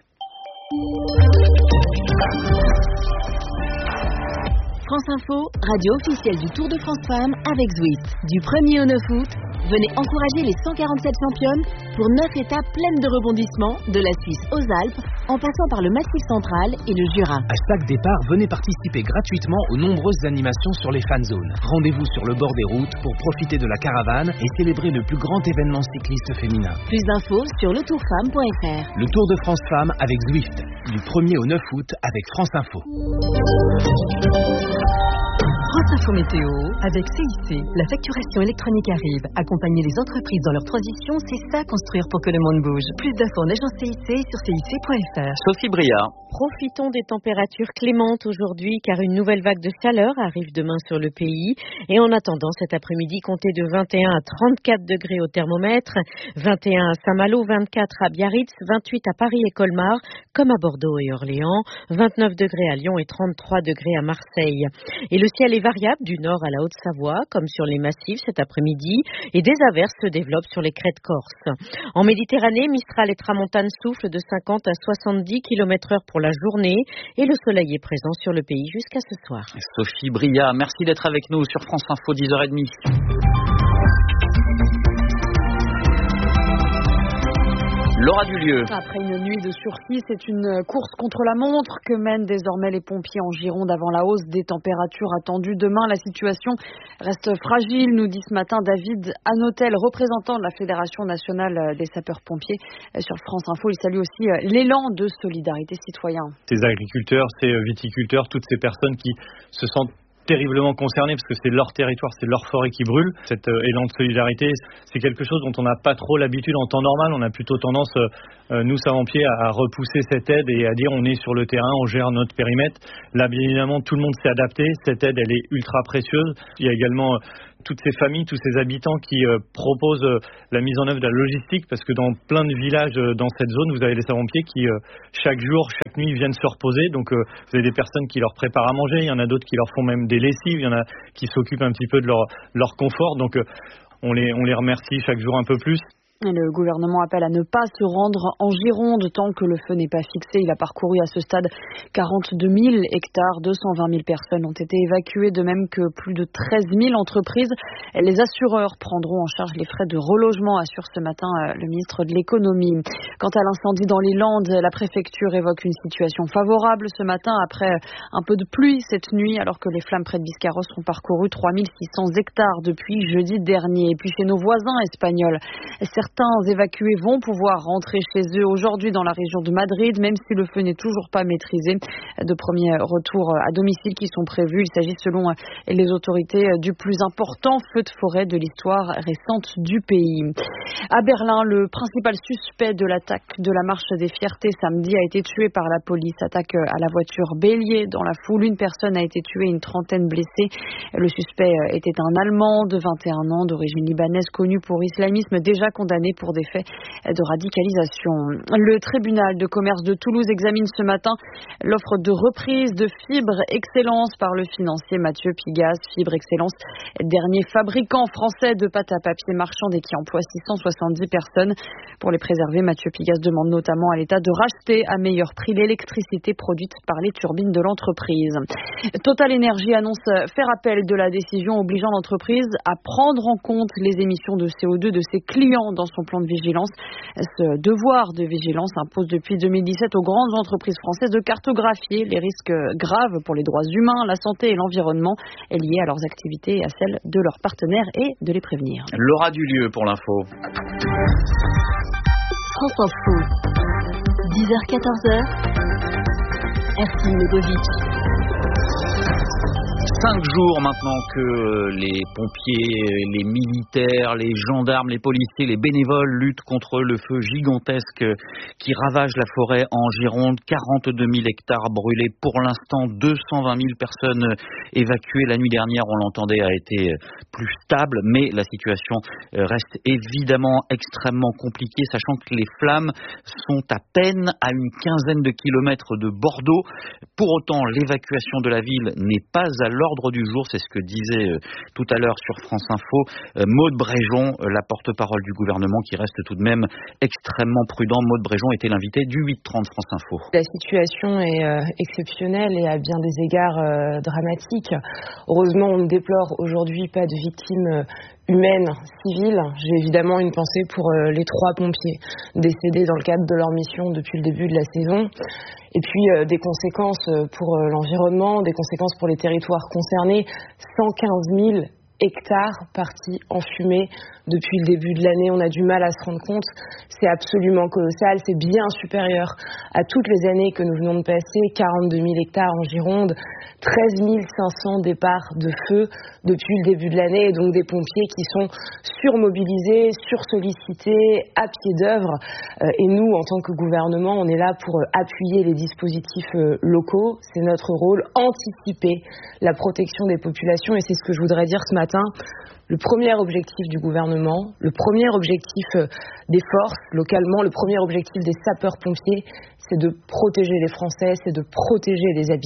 France Info, radio officielle du Tour de France Femmes avec Zwift. Du premier au neuf août, venez encourager les cent quarante-sept championnes pour neuf étapes pleines de rebondissements, de la Suisse aux Alpes, en passant par le Massif central et le Jura. À chaque départ, venez participer gratuitement aux nombreuses animations sur les fan zones. Rendez-vous sur le bord des routes pour profiter de la caravane et célébrer le plus grand événement cycliste féminin. Plus d'infos sur le tour femme point f r. Le Tour de France Femmes avec Zwift, du premier au neuf août avec France Info. France Info Météo avec C I C. La facturation électronique arrive. Accompagner les entreprises dans leur transition, c'est ça construire pour que le monde bouge. Plus d'infos en agence C I C sur C I C point f r. Sophie Briard. Profitons des températures clémentes aujourd'hui car une nouvelle vague de chaleur arrive demain sur le pays. Et en attendant cet après-midi, comptez de vingt et un à trente-quatre degrés au thermomètre, vingt et un à Saint-Malo, vingt-quatre à Biarritz, vingt-huit à Paris et Colmar, comme à Bordeaux et Orléans, vingt-neuf degrés à Lyon et trente-trois degrés à Marseille. Et le ciel est variable du nord à la Haute-Savoie, comme sur les massifs cet après-midi, et des averses se développent sur les crêtes corses. En Méditerranée, Mistral et Tramontane soufflent de cinquante à soixante-dix kilomètres heure pour la journée, et le soleil est présent sur le pays jusqu'à ce soir. Sophie Briard, merci d'être avec nous sur France Info, dix heures trente. Laura Dulieu. Après une nuit de sursis, c'est une course contre la montre que mènent désormais les pompiers en Gironde avant la hausse des températures attendues demain. La situation reste fragile, nous dit ce matin David Hanotel, représentant de la Fédération nationale des sapeurs-pompiers. Sur France Info, il salue aussi l'élan de solidarité citoyen. Ces agriculteurs, ces viticulteurs, toutes ces personnes qui se sentent terriblement concernés parce que c'est leur territoire, c'est leur forêt qui brûle. Cet euh, élan de solidarité, c'est quelque chose dont on n'a pas trop l'habitude en temps normal. On a plutôt tendance, euh, nous savants-pieds, à, à repousser cette aide et à dire on est sur le terrain, on gère notre périmètre. Là, bien évidemment, tout le monde s'est adapté. Cette aide, elle est ultra précieuse. Il y a également euh, toutes ces familles, tous ces habitants qui euh, proposent euh, la mise en œuvre de la logistique parce que dans plein de villages euh, dans cette zone, vous avez des savants-pieds qui euh, chaque jour, chaque nuit viennent se reposer. Donc euh, vous avez des personnes qui leur préparent à manger, il y en a d'autres qui leur font même des lessives, il y en a qui s'occupent un petit peu de leur, leur confort. Donc euh, on les, on les remercie chaque jour un peu plus. Le gouvernement appelle à ne pas se rendre en Gironde tant que le feu n'est pas fixé. Il a parcouru à ce stade quarante-deux mille hectares, deux cent vingt mille personnes ont été évacuées, de même que plus de treize mille entreprises. Les assureurs prendront en charge les frais de relogement, assure ce matin le ministre de l'économie. Quant à l'incendie dans les Landes, la préfecture évoque une situation favorable ce matin après un peu de pluie cette nuit, alors que les flammes près de Biscarrosse ont parcouru trois mille six cents hectares depuis jeudi dernier. Et puis chez nos voisins espagnols, certains Certains évacués vont pouvoir rentrer chez eux aujourd'hui dans la région de Madrid, même si le feu n'est toujours pas maîtrisé. De premiers retours à domicile qui sont prévus. Il s'agit selon les autorités du plus important feu de forêt de l'histoire récente du pays. À Berlin, le principal suspect de l'attaque de la marche des fiertés samedi a été tué par la police. Attaque à la voiture bélier dans la foule. Une personne a été tuée, une trentaine blessée. Le suspect était un Allemand de vingt et un ans d'origine libanaise connu pour islamisme, déjà condamné pour des faits de radicalisation. Le tribunal de commerce de Toulouse examine ce matin l'offre de reprise de Fibre Excellence par le financier Mathieu Pigasse. Fibre Excellence, dernier fabricant français de pâte à papier marchande et qui emploie six cent soixante-dix personnes. Pour les préserver, Mathieu Pigasse demande notamment à l'État de racheter à meilleur prix l'électricité produite par les turbines de l'entreprise. Total Energy annonce faire appel de la décision obligeant l'entreprise à prendre en compte les émissions de C O deux de ses clients dans son plan de vigilance. Ce devoir de vigilance impose depuis deux mille dix-sept aux grandes entreprises françaises de cartographier les risques graves pour les droits humains, la santé et l'environnement liés à leurs activités et à celles de leurs partenaires et de les prévenir. Laura Dulieu pour l'info. France Info, dix heures quatorze heures, Ercine Legovic. Cinq jours maintenant que les pompiers, les militaires, les gendarmes, les policiers, les bénévoles luttent contre le feu gigantesque qui ravage la forêt en Gironde. quarante-deux mille hectares brûlés pour l'instant, deux cent vingt mille personnes évacuées. La nuit dernière, on l'entendait, a été plus stable, mais la situation reste évidemment extrêmement compliquée, sachant que les flammes sont à peine à une quinzaine de kilomètres de Bordeaux. Pour autant, l'évacuation de la ville n'est pas à l'ordre du jour, c'est ce que disait euh, tout à l'heure sur France Info euh, Maude Bréjon, euh, la porte-parole du gouvernement, qui reste tout de même extrêmement prudent. Maude Bréjon était l'invitée du huit trente France Info. La situation est euh, exceptionnelle et à bien des égards euh, dramatique. Heureusement, on ne déplore aujourd'hui pas de victimes euh, humaines, civiles. J'ai évidemment une pensée pour euh, les trois pompiers décédés dans le cadre de leur mission depuis le début de la saison. Et puis euh, des conséquences pour euh, l'environnement, des conséquences pour les territoires concernés. cent quinze mille hectares partis en fumée depuis le début de l'année. On a du mal à se rendre compte. C'est absolument colossal. C'est bien supérieur à toutes les années que nous venons de passer. quarante-deux mille hectares en Gironde, treize mille cinq cents départs de feu depuis le début de l'année. Et donc des pompiers qui sont surmobilisés, sursollicités, à pied d'œuvre. Et nous, en tant que gouvernement, on est là pour appuyer les dispositifs locaux. C'est notre rôle, anticiper la protection des populations. Et c'est ce que je voudrais dire ce matin. Le premier objectif du gouvernement, le premier objectif des forces localement, le premier objectif des sapeurs-pompiers, c'est de protéger les Français, c'est de protéger les habitants.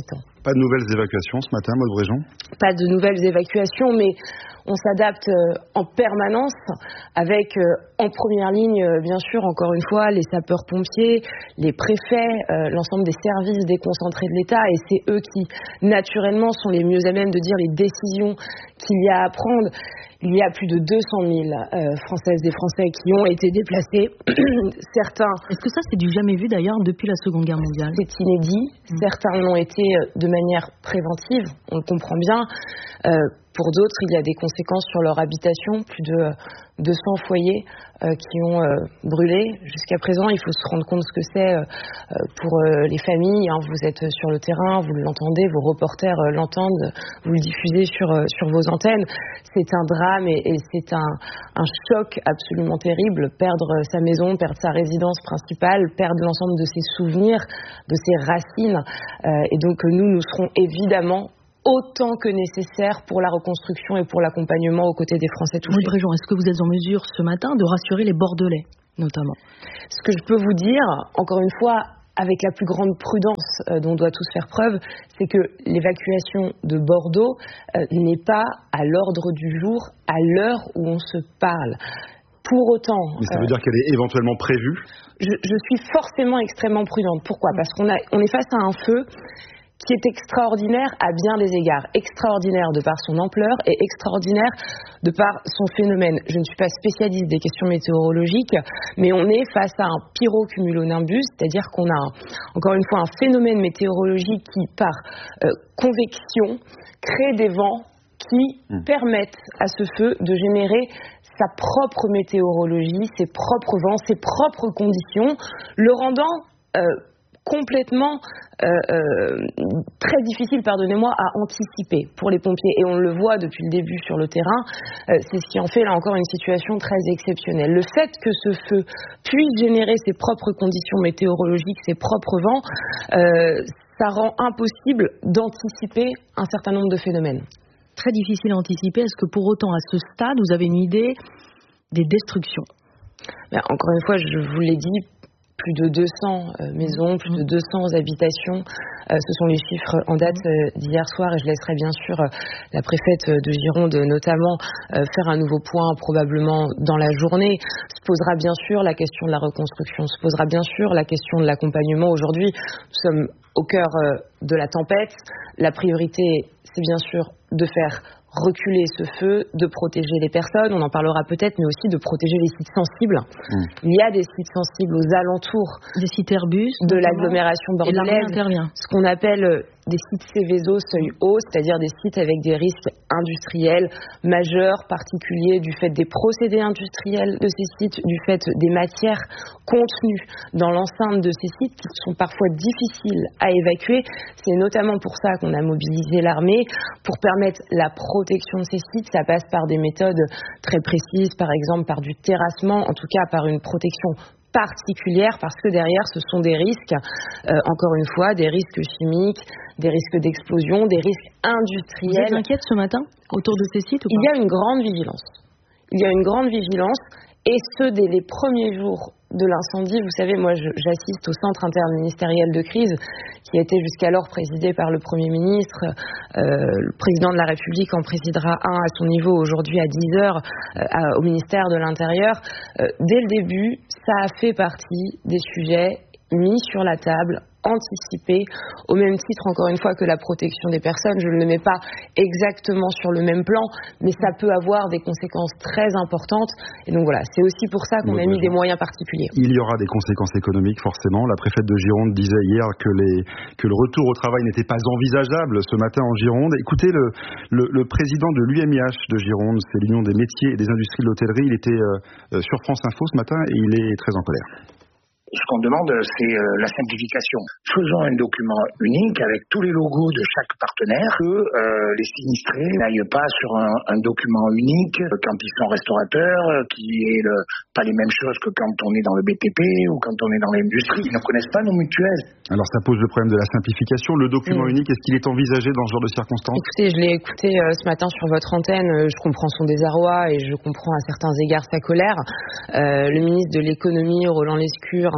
Pas de nouvelles évacuations ce matin, Maud Bréjon ? Pas de nouvelles évacuations, mais on s'adapte en permanence avec, en première ligne, bien sûr, encore une fois, les sapeurs-pompiers, les préfets, euh, l'ensemble des services déconcentrés de l'État, et c'est eux qui, naturellement, sont les mieux à même de dire les décisions qu'il y a à prendre. Il y a plus de deux cent mille euh, Françaises et Français qui ont été déplacés. Certains... Est-ce que ça, c'est du jamais vu d'ailleurs depuis la Seconde Guerre mondiale ? C'est inédit. Mmh. Certains l'ont été de manière préventive, on le comprend bien. Euh, pour d'autres, il y a des conséquences sur leur habitation. Plus de deux cents foyers euh, qui ont euh, brûlé. Jusqu'à présent, il faut se rendre compte ce que c'est euh, pour euh, les familles. Hein. Vous êtes sur le terrain, vous l'entendez, vos reporters euh, l'entendent, vous le diffusez sur, euh, sur vos antennes. C'est un drame et, et c'est un, un choc absolument terrible. Perdre sa maison, perdre sa résidence principale, perdre l'ensemble de ses souvenirs, de ses racines. Euh, et donc nous, nous serons évidemment autant que nécessaire pour la reconstruction et pour l'accompagnement aux côtés des Français touchés. Maud Bréjon, est-ce que vous êtes en mesure ce matin de rassurer les Bordelais, notamment ? Ce que je peux vous dire, encore une fois, avec la plus grande prudence euh, dont on doit tous faire preuve, c'est que l'évacuation de Bordeaux euh, n'est pas à l'ordre du jour à l'heure où on se parle. Pour autant... Mais ça veut euh, dire qu'elle est éventuellement prévue ? je, je suis forcément extrêmement prudente. Pourquoi ? Parce qu'on a, on est face à un feu qui est extraordinaire à bien des égards. Extraordinaire de par son ampleur et extraordinaire de par son phénomène. Je ne suis pas spécialiste des questions météorologiques, mais on est face à un pyrocumulonimbus, c'est-à-dire qu'on a, encore une fois, un phénomène météorologique qui, par euh, convection, crée des vents qui mmh. permettent à ce feu de générer sa propre météorologie, ses propres vents, ses propres conditions, le rendant... Euh, complètement euh, euh, très difficile, pardonnez-moi, à anticiper pour les pompiers. Et on le voit depuis le début sur le terrain, euh, c'est ce qui en fait là encore une situation très exceptionnelle. Le fait que ce feu puisse générer ses propres conditions météorologiques, ses propres vents, euh, ça rend impossible d'anticiper un certain nombre de phénomènes. Très difficile à anticiper. Est-ce que pour autant, à ce stade, vous avez une idée des destructions ? Ben, encore une fois, je vous l'ai dit, plus de deux cents euh, maisons, plus de deux cents habitations. Euh, ce sont les chiffres en date euh, d'hier soir et je laisserai bien sûr euh, la préfète de Gironde notamment euh, faire un nouveau point probablement dans la journée. Se posera bien sûr la question de la reconstruction, se posera bien sûr la question de l'accompagnement. Aujourd'hui, nous sommes au cœur euh, de la tempête. La priorité, c'est bien sûr de faire reculer ce feu, de protéger les personnes, on en parlera peut-être, mais aussi de protéger les sites sensibles. Mmh. Il y a des sites sensibles aux alentours des sites Airbus, de l'agglomération bordelaise, ce qu'on appelle des sites Céveso seuil haut, c'est-à-dire des sites avec des risques industriels majeurs, particuliers, du fait des procédés industriels de ces sites, du fait des matières contenues dans l'enceinte de ces sites qui sont parfois difficiles à évacuer. C'est notamment pour ça qu'on a mobilisé l'armée, pour permettre la protection de ces sites. Ça passe par des méthodes très précises, par exemple par du terrassement, en tout cas par une protection particulière, parce que derrière ce sont des risques, euh, encore une fois, des risques chimiques, des risques d'explosion, des risques industriels. Vous êtes inquiète ce matin autour de ces sites ou pas ? Il y a une grande vigilance. Il y a une grande vigilance, et ce dès les premiers jours de l'incendie. Vous savez, moi je, j'assiste au centre interministériel de crise qui a été jusqu'alors présidé par le Premier ministre. Euh, le président de la République en présidera un à son niveau aujourd'hui à dix heures euh, à, au ministère de l'Intérieur. Euh, dès le début, ça a fait partie des sujets mis sur la table, anticipé, au même titre encore une fois que la protection des personnes. Je ne le mets pas exactement sur le même plan, mais ça peut avoir des conséquences très importantes. Et donc voilà, c'est aussi pour ça qu'on a mis des moyens particuliers. Il y aura des conséquences économiques forcément. La préfète de Gironde disait hier que, les, que le retour au travail n'était pas envisageable ce matin en Gironde. Écoutez, le, le, le président de l'U M I H de Gironde, c'est l'Union des métiers et des industries de l'hôtellerie, il était euh, sur France Info ce matin et il est très en colère. Ce qu'on demande, c'est la simplification. Faisons un document unique avec tous les logos de chaque partenaire, que euh, les sinistrés n'aillent pas sur un, un document unique quand ils sont restaurateurs, qui est le, pas les mêmes choses que quand on est dans le B T P ou quand on est dans l'industrie. Ils ne connaissent pas nos mutuelles. Alors ça pose le problème de la simplification. Le document mmh. unique, est-ce qu'il est envisagé dans ce genre de circonstances ? Écoutez, je l'ai écouté euh, ce matin sur votre antenne. Je comprends son désarroi et je comprends à certains égards sa colère. Euh, le ministre de l'économie, Roland Lescure,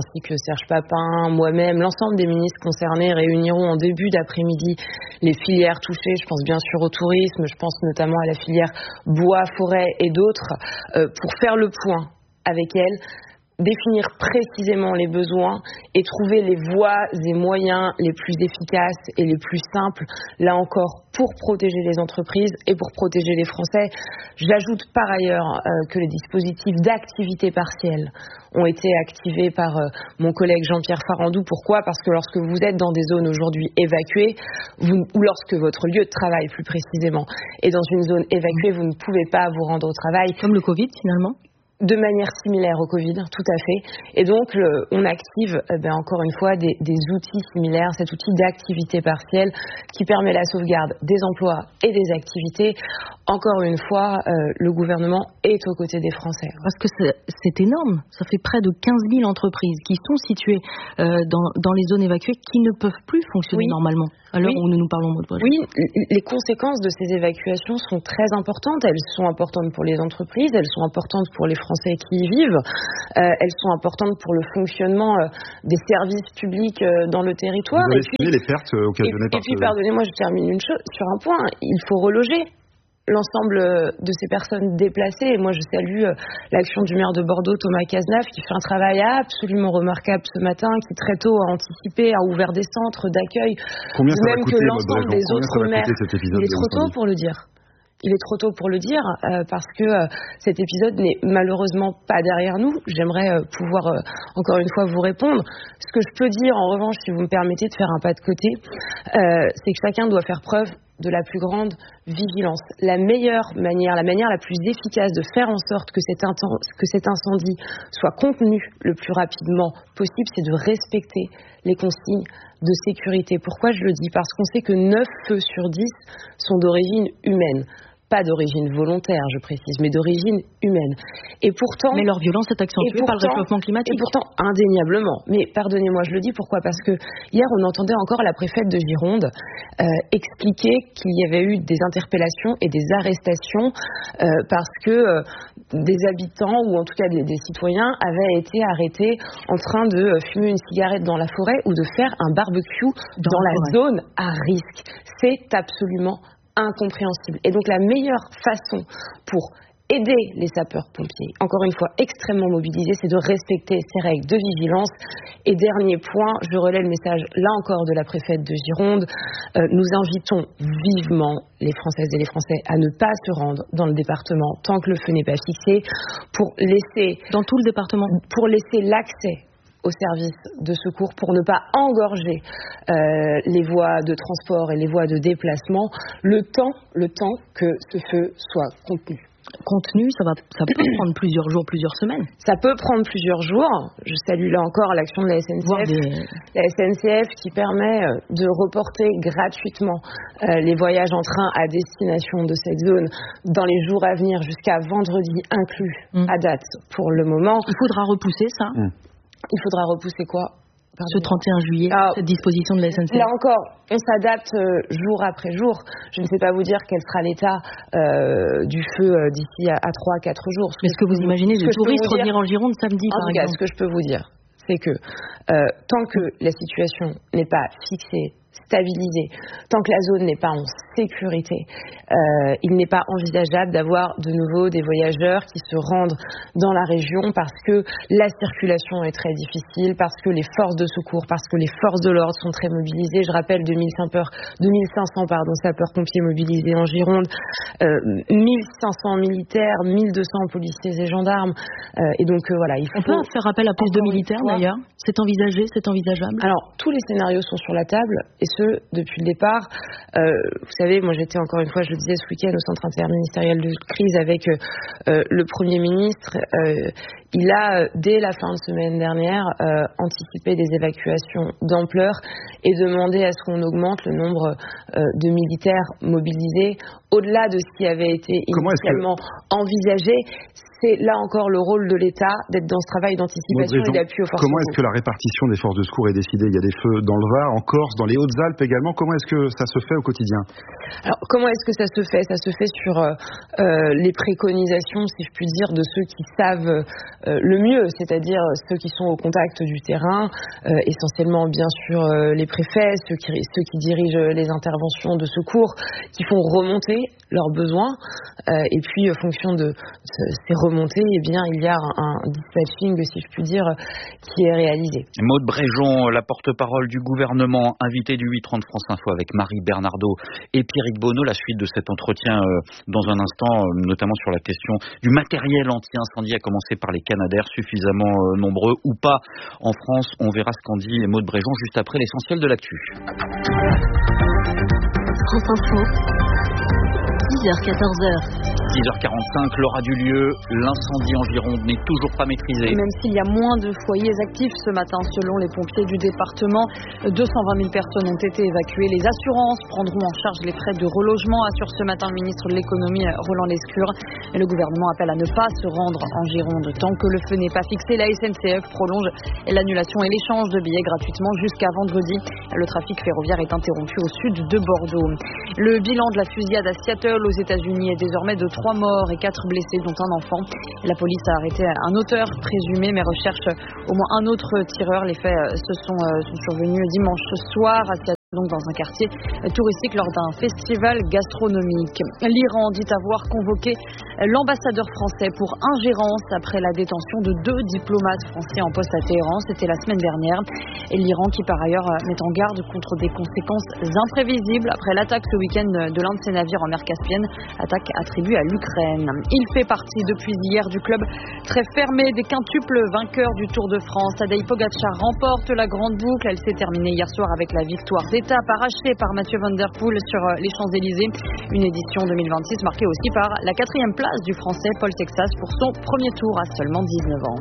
ainsi que Serge Papin, moi-même, l'ensemble des ministres concernés réuniront en début d'après-midi les filières touchées. Je pense bien sûr au tourisme, je pense notamment à la filière bois, forêt et d'autres, euh, pour faire le point avec elles, définir précisément les besoins et trouver les voies et moyens les plus efficaces et les plus simples, là encore, pour protéger les entreprises et pour protéger les Français. J'ajoute par ailleurs euh, que les dispositifs d'activité partielle ont été activés par euh, mon collègue Jean-Pierre Farandou. Pourquoi ? Parce que lorsque vous êtes dans des zones aujourd'hui évacuées, vous, ou lorsque votre lieu de travail plus précisément est dans une zone évacuée, vous ne pouvez pas vous rendre au travail. Comme le Covid finalement ? De manière similaire au Covid, tout à fait. Et donc, le, on active, eh bien, encore une fois, des, des outils similaires, cet outil d'activité partielle qui permet la sauvegarde des emplois et des activités. Encore une fois, euh, le gouvernement est aux côtés des Français. Parce que c'est, c'est énorme. Ça fait près de quinze mille entreprises qui sont situées euh, dans, dans les zones évacuées qui ne peuvent plus fonctionner oui. normalement à l'heure oui. où nous nous parlons. Maude Bréjon. Oui, les conséquences de ces évacuations sont très importantes. Elles sont importantes pour les entreprises, elles sont importantes pour les Français qui y vivent, euh, elles sont importantes pour le fonctionnement euh, des services publics euh, dans le territoire. Vous avez estimé les pertes occasionnées et, par Et puis, ce... pardonnez-moi, je termine une chose, sur un point, il faut reloger l'ensemble de ces personnes déplacées. Et moi, je salue l'action du maire de Bordeaux, Thomas Cazenave, qui fait un travail absolument remarquable ce matin, qui très tôt a anticipé, a ouvert des centres d'accueil. Combien ça même va coûter, que l'ensemble des autres maires. Il est trop tôt pour le dire. Il est trop tôt pour le dire euh, parce que euh, cet épisode n'est malheureusement pas derrière nous. J'aimerais euh, pouvoir euh, encore une fois vous répondre. Ce que je peux dire en revanche, si vous me permettez de faire un pas de côté, euh, c'est que chacun doit faire preuve de la plus grande vigilance. La meilleure manière, la manière la plus efficace de faire en sorte que cet, inten- que cet incendie soit contenu le plus rapidement possible, c'est de respecter les consignes de sécurité. Pourquoi je le dis ? Parce qu'on sait que neuf feux sur dix sont d'origine humaine. Pas d'origine volontaire, je précise, mais d'origine humaine. Et pourtant... Mais leur violence est accentuée pourtant, par le réchauffement climatique. Et pourtant, indéniablement. Mais pardonnez-moi, je le dis, pourquoi ? Parce que hier, on entendait encore la préfète de Gironde euh, expliquer qu'il y avait eu des interpellations et des arrestations euh, parce que euh, des habitants, ou en tout cas des, des citoyens, avaient été arrêtés en train de fumer une cigarette dans la forêt ou de faire un barbecue dans, dans la forêt. Zone à risque. C'est absolument incompréhensible. Et donc la meilleure façon pour aider les sapeurs-pompiers, encore une fois extrêmement mobilisés, c'est de respecter ces règles de vigilance. Et dernier point, je relais le message là encore de la préfète de Gironde, euh, nous invitons vivement les Françaises et les Français à ne pas se rendre dans le département tant que le feu n'est pas fixé, pour laisser... Dans tout le département ? Pour laisser l'accès aux services de secours, pour ne pas engorger euh, les voies de transport et les voies de déplacement, le temps, le temps que ce feu soit contenu. Contenu, ça, va, ça peut prendre plusieurs jours, plusieurs semaines. Ça peut prendre plusieurs jours. Je salue là encore l'action de la S N C F, des... la S N C F qui permet de reporter gratuitement euh, les voyages en train à destination de cette zone dans les jours à venir, jusqu'à vendredi inclus, mmh. à date pour le moment. Il faudra repousser ça mmh. Il faudra repousser quoi ? Pardon. Ce trente et un juillet, ah, cette disposition de la S N C F. Là encore, on s'adapte euh, jour après jour. Je ne sais pas vous dire quel sera l'état euh, du feu euh, d'ici à, à trois à quatre jours. Mais est-ce que vous imaginez les touristes revenir en Gironde samedi, par exemple ? En tout cas, ce que je peux vous dire, c'est que euh, tant que la situation n'est pas fixée, stabilisée, tant que la zone n'est pas en sécurité, euh, il n'est pas envisageable d'avoir de nouveau des voyageurs qui se rendent dans la région parce que la circulation est très difficile, parce que les forces de secours, parce que les forces de l'ordre sont très mobilisées. Je rappelle deux mille cinq cents pardon, sapeurs-pompiers mobilisés en Gironde, euh, mille cinq cents militaires, mille deux cents policiers et gendarmes. Euh, et donc euh, voilà, il faut... On peut faire appel à plus de militaires d'ailleurs ? C'est envisagé, c'est envisageable ? Alors, tous les scénarios sont sur la table, et ce, depuis le départ. Euh, vous savez, moi j'étais encore une fois, je le disais ce week-end, au centre interministériel de crise avec euh, le Premier ministre. Euh, il a, dès la fin de semaine dernière, euh, anticipé des évacuations d'ampleur et demandé à ce qu'on augmente le nombre euh, de militaires mobilisés au-delà de ce qui avait été initialement que... envisagé. C'est là encore le rôle de l'État d'être dans ce travail d'anticipation et d'appui aux forces. Comment est-ce que la répartition des forces de secours est décidée ? Il y a des feux dans le Var, en Corse, dans les Hautes-Alpes également. Comment est-ce que ça se fait au quotidien ? Alors, comment est-ce que ça se fait ? Ça se fait sur euh, les préconisations, si je puis dire, de ceux qui savent euh, euh, le mieux, c'est-à-dire ceux qui sont au contact du terrain, euh, essentiellement bien sûr euh, les préfets, ceux qui, ceux qui dirigent les interventions de secours, qui font remonter leurs besoins, euh, et puis en fonction de ces remontées, eh bien, il y a un, un dispatching, si je puis dire, qui est réalisé. Maude Bréjon, la porte-parole du gouvernement, invitée du huit trente France Info avec Marie Bernardo et Pierrick Bonneau. La suite de cet entretien euh, dans un instant, euh, notamment sur la question du matériel anti-incendie, à commencer par les Canadair, suffisamment euh, nombreux ou pas en France. On verra ce qu'en dit Maude Bréjon juste après l'essentiel de l'actu. France Info, dix heures quatorze heures. dix heures quarante-cinq, l'heure du lieu, l'incendie en Gironde n'est toujours pas maîtrisé. Même s'il y a moins de foyers actifs ce matin, selon les pompiers du département, deux cent vingt mille personnes ont été évacuées. Les assurances prendront en charge les frais de relogement, assure ce matin le ministre de l'économie Roland Lescure. Et le gouvernement appelle à ne pas se rendre en Gironde tant que le feu n'est pas fixé. La S N C F prolonge l'annulation et l'échange de billets gratuitement jusqu'à vendredi. Le trafic ferroviaire est interrompu au sud de Bordeaux. Le bilan de la fusillade à Seattle aux États-Unis est désormais de trois morts et quatre blessés, dont un enfant. La police a arrêté un auteur présumé, mais recherche au moins un autre tireur. Les faits se sont, sont survenus dimanche soir à Seattle, donc dans un quartier touristique lors d'un festival gastronomique. L'Iran dit avoir convoqué l'ambassadeur français pour ingérence après la détention de deux diplomates français en poste à Téhéran. C'était la semaine dernière. Et l'Iran qui par ailleurs met en garde contre des conséquences imprévisibles après l'attaque ce week-end de l'un de ses navires en mer Caspienne, attaque attribuée à l'Ukraine. Il fait partie depuis hier du club très fermé des quintuples vainqueurs du Tour de France. Tadej Pogačar remporte la grande boucle. Elle s'est terminée hier soir avec la victoire d'étape arrachée par Mathieu Van Der Poel sur les Champs-Élysées. Une édition deux mille vingt-six marquée aussi par la quatrième place du Français Paul Texas pour son premier tour à seulement dix-neuf ans.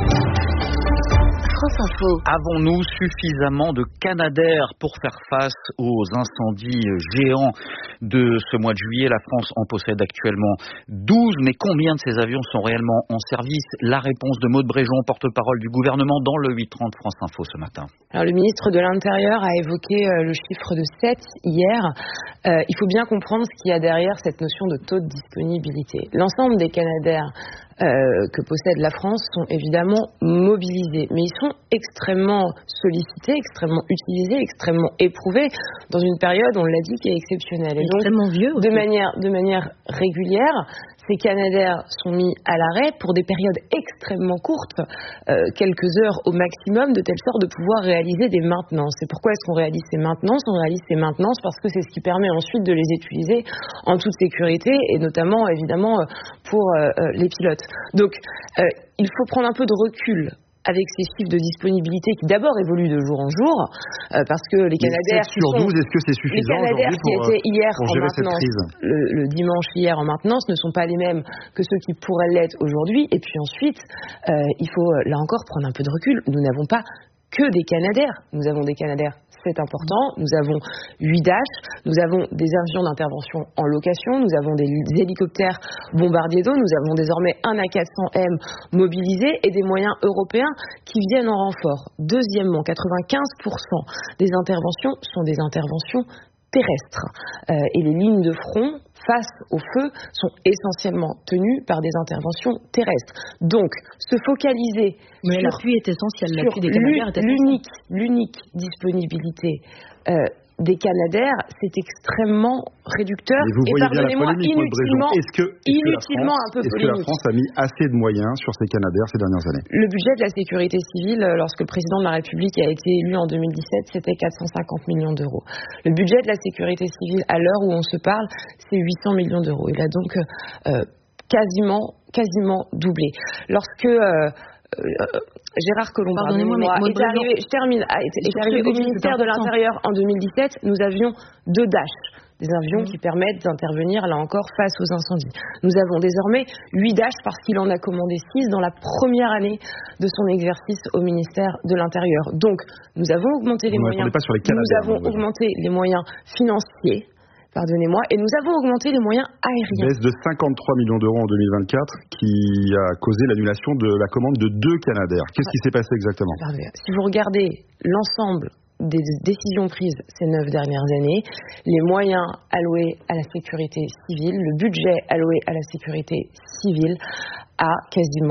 France Info. Avons-nous suffisamment de Canadair pour faire face aux incendies géants de ce mois de juillet? La France en possède actuellement douze, mais combien de ces avions sont réellement en service? La réponse de Maude Bréjon, porte-parole du gouvernement, dans le huit trente France Info ce matin. Alors, le ministre de l'Intérieur a évoqué euh, le chiffre de sept hier. Euh, il faut bien comprendre ce qu'il y a derrière cette notion de taux de disponibilité. L'ensemble des Canadair Euh, que possède la France sont évidemment mobilisés, mais ils sont extrêmement sollicités, extrêmement utilisés, extrêmement éprouvés dans une période, on l'a dit, qui est exceptionnelle. Et extrêmement donc, vieux aussi. de manière de manière régulière, ces Canadair sont mis à l'arrêt pour des périodes extrêmement courtes, euh, quelques heures au maximum, de telle sorte de pouvoir réaliser des maintenances. Et pourquoi est-ce qu'on réalise ces maintenances? On réalise ces maintenances parce que c'est ce qui permet ensuite de les utiliser en toute sécurité, et notamment évidemment pour euh, les pilotes. Donc, euh, il faut prendre un peu de recul avec ces chiffres de disponibilité qui d'abord évoluent de jour en jour, euh, parce que les Canadair sept sur douze, est-ce que c'est suffisant les Canadair aujourd'hui qui pour, étaient hier pour en gérer cette maintenance, crise le, le dimanche hier en maintenance, ne sont pas les mêmes que ceux qui pourraient l'être aujourd'hui. Et puis ensuite, euh, il faut là encore prendre un peu de recul. Nous n'avons pas que des Canadair, nous avons des Canadair. C'est important. Nous avons huit Dash, nous avons des avions d'intervention en location, nous avons des hélicoptères bombardiers d'eau, nous avons désormais un A quatre cents M mobilisé et des moyens européens qui viennent en renfort. Deuxièmement, quatre-vingt-quinze pour cent des interventions sont des interventions terrestres. Euh, et les lignes de front face au feu sont essentiellement tenues par des interventions terrestres. Donc, se focaliser Mais sur, l'appui est essentiel, sur l'appui des Canadair est essentiel. l'unique, l'unique disponibilité euh, des Canadair, c'est extrêmement réducteur. Et vous et voyez bien la pardonnez-moi, polémique, Maude Bréjon. inutilement, Est-ce que, est-ce inutilement que la France, un peu est-ce que la polémique. France a mis assez de moyens sur ces Canadair ces dernières années? Le budget de la sécurité civile, lorsque le président de la République a été élu en deux mille dix-sept, c'était quatre cent cinquante millions d'euros. Le budget de la sécurité civile, à l'heure où on se parle, c'est huit cents millions d'euros. Il a donc euh, quasiment, quasiment doublé. Lorsque euh, euh, Gérard Collomb, pardonnez-moi, mais est arrivé, je termine, est, est arrivé au ministère de l'Intérieur en deux mille dix-sept, nous avions deux Dash, des avions mmh. qui permettent d'intervenir, là encore, face aux incendies. Nous avons désormais huit Dash parce qu'il en a commandé six dans la première année de son exercice au ministère de l'Intérieur. Donc, nous avons augmenté les Vous moyens, pas sur les Canadair, nous avons vous augmenté les moyens financiers, pardonnez-moi, et nous avons augmenté les moyens aériens. Baisse de cinquante-trois millions d'euros en deux mille vingt-quatre qui a causé l'annulation de la commande de deux Canadair. Qu'est-ce qui s'est passé exactement? Pardon. Si vous regardez l'ensemble des décisions prises ces neuf dernières années, les moyens alloués à la sécurité civile, le budget alloué à la sécurité civile a quasiment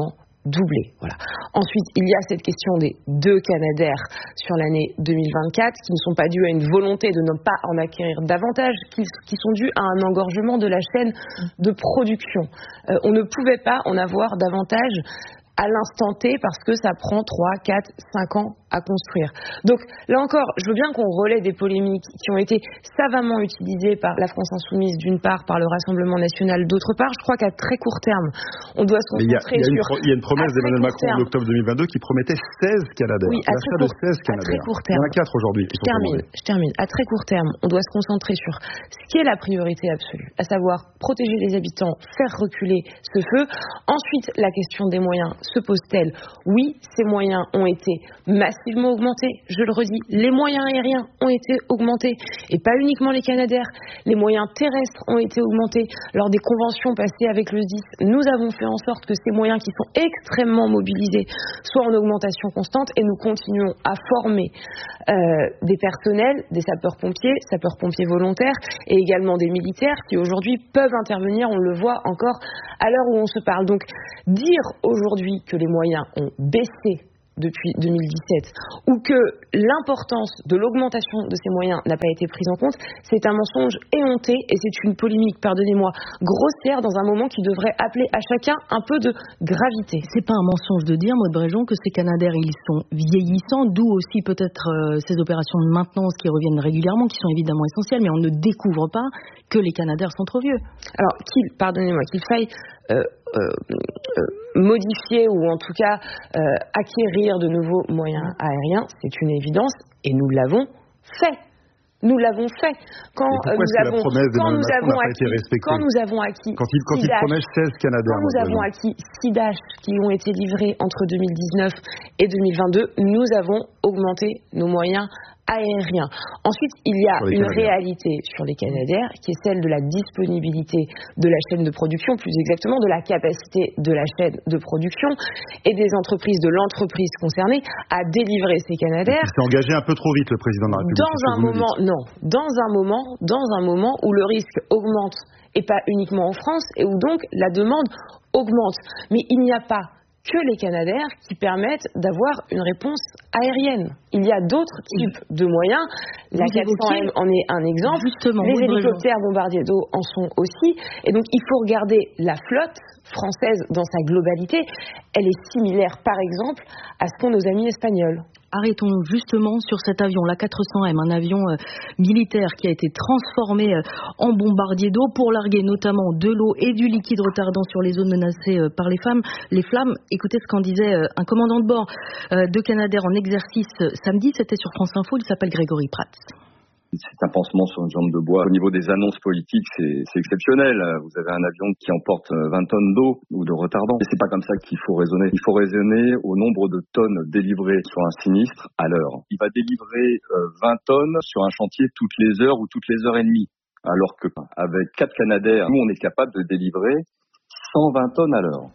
doublé. Voilà. Ensuite, il y a cette question des deux Canadair sur l'année deux mille vingt-quatre qui ne sont pas dus à une volonté de ne pas en acquérir davantage, qui, qui sont dus à un engorgement de la chaîne de production. Euh, on ne pouvait pas en avoir davantage à l'instant T parce que ça prend trois, quatre, cinq ans à construire. Donc là encore, je veux bien qu'on relaie des polémiques qui ont été savamment utilisées par la France Insoumise d'une part, par le Rassemblement National d'autre part. Je crois qu'à très court terme, on doit se concentrer il y a, il y a sur... Il y a une promesse d'Emmanuel Macron en octobre deux mille vingt-deux qui promettait seize Canadair. Oui, à très, court, seize à très court terme. Il y en a quatre aujourd'hui qui je sont termine, je termine. À très court terme, on doit se concentrer sur ce qui est la priorité absolue, à savoir protéger les habitants, faire reculer ce feu. Ensuite, la question des moyens se pose-t-elle? Oui, ces moyens ont été massivement augmentés. Je le redis, les moyens aériens ont été augmentés et pas uniquement les Canadair. Les moyens terrestres ont été augmentés. Lors des conventions passées avec le S D I S, nous avons fait en sorte que ces moyens qui sont extrêmement mobilisés soient en augmentation constante et nous continuons à former euh, des personnels, des sapeurs-pompiers, sapeurs-pompiers volontaires et également des militaires qui aujourd'hui peuvent intervenir, on le voit encore à l'heure où on se parle. Donc dire aujourd'hui que les moyens ont baissé depuis deux mille dix-sept, ou que l'importance de l'augmentation de ces moyens n'a pas été prise en compte, c'est un mensonge éhonté et c'est une polémique, pardonnez-moi, grossière dans un moment qui devrait appeler à chacun un peu de gravité. C'est pas un mensonge de dire, Maud Bréjon, que ces Canadair, ils sont vieillissants, d'où aussi peut-être euh, ces opérations de maintenance qui reviennent régulièrement, qui sont évidemment essentielles, mais on ne découvre pas que les Canadair sont trop vieux. Alors, qu'il, pardonnez-moi, qu'il faille euh, euh, euh, modifier ou en tout cas euh, acquérir de nouveaux moyens aériens, c'est une évidence et nous l'avons fait. Nous l'avons fait. Quand euh, nous avons, quand nous avons acquis, quand nous avons acquis, quand il, quand il promet seize Canadair, quand nous avons acquis six Dash qui ont été livrés entre deux mille dix-neuf et deux mille vingt-deux, nous avons augmenté nos moyens aériens. Ensuite, il y a une réalité sur les Canadair qui est celle de la disponibilité de la chaîne de production, plus exactement de la capacité de la chaîne de production et des entreprises, de l'entreprise concernée à délivrer ces Canadair. Il s'est engagé un peu trop vite, le président de la République. Dans un moment, non, dans un moment, dans un moment où le risque augmente et pas uniquement en France et où donc la demande augmente. Mais il n'y a pas que les Canadair qui permettent d'avoir une réponse aérienne. Il y a d'autres types de moyens. La quatre cents M en est un exemple. Justement, les hélicoptères bombardiers d'eau en sont aussi. Et donc, il faut regarder la flotte française dans sa globalité. Elle est similaire, par exemple, à ce qu'ont nos amis espagnols. Arrêtons justement sur cet avion, la quatre cents M, un avion euh, militaire qui a été transformé euh, en bombardier d'eau pour larguer notamment de l'eau et du liquide retardant sur les zones menacées euh, par les flammes. Les flammes, écoutez ce qu'en disait euh, un commandant de bord euh, de Canadair en exercice euh, samedi, c'était sur France Info, il s'appelle Grégory Prats. C'est un pansement sur une jambe de bois. Au niveau des annonces politiques, c'est, c'est exceptionnel. Vous avez un avion qui emporte vingt tonnes d'eau ou de retardant. Et c'est pas comme ça qu'il faut raisonner. Il faut raisonner au nombre de tonnes délivrées sur un sinistre à l'heure. Il va délivrer vingt tonnes sur un chantier toutes les heures ou toutes les heures et demie. Alors que, avec quatre Canadair, nous, on est capable de délivrer cent vingt tonnes à l'heure.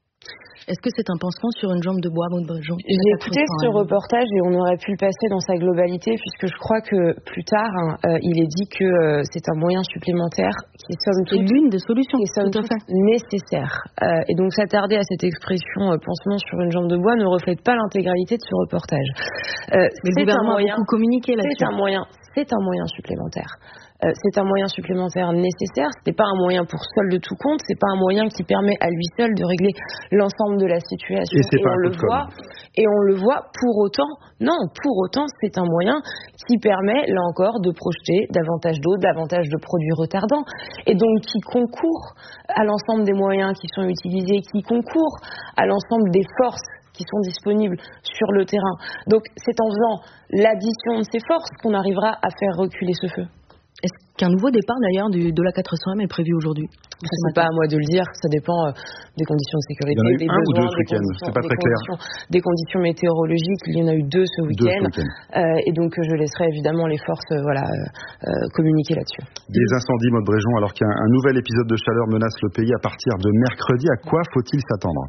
Est-ce que c'est un pansement sur une jambe de bois, Maud Bréjon? J'ai écouté ce reportage et on aurait pu le passer dans sa globalité puisque je crois que plus tard, hein, euh, il est dit que euh, c'est un moyen supplémentaire qui est somme toute l'une des solutions, qui est somme toute nécessaire. Euh, et donc s'attarder à cette expression euh, pansement sur une jambe de bois ne reflète pas l'intégralité de ce reportage. Euh, Mais le gouvernement a beaucoup communiqué là-dessus. C'est un moyen, c'est un moyen supplémentaire. Euh, c'est un moyen supplémentaire nécessaire. Ce n'est pas un moyen pour seul de tout compte. C'est pas un moyen qui permet à lui seul de régler l'ensemble de la situation. Et, et on le voit. Et on le voit. Pour autant, non. Pour autant, c'est un moyen qui permet, là encore, de projeter davantage d'eau, davantage de produits retardants, et donc qui concourt à l'ensemble des moyens qui sont utilisés, qui concourt à l'ensemble des forces qui sont disponibles sur le terrain. Donc, c'est en faisant l'addition de ces forces qu'on arrivera à faire reculer ce feu. Est-ce qu'un nouveau départ d'ailleurs du, de la quatre cents M est prévu aujourd'hui? Ça, c'est pas à moi de le dire, ça dépend euh, des conditions de sécurité, des besoins, ou deux des, conditions, c'est pas des, très clair. conditions, des conditions météorologiques. Il y en a eu deux ce week-end, deux ce week-end. Euh, et donc je laisserai évidemment les forces euh, voilà, euh, communiquer là-dessus. Des incendies, Maud Bréjon, alors qu'un un nouvel épisode de chaleur menace le pays à partir de mercredi, à quoi faut-il s'attendre?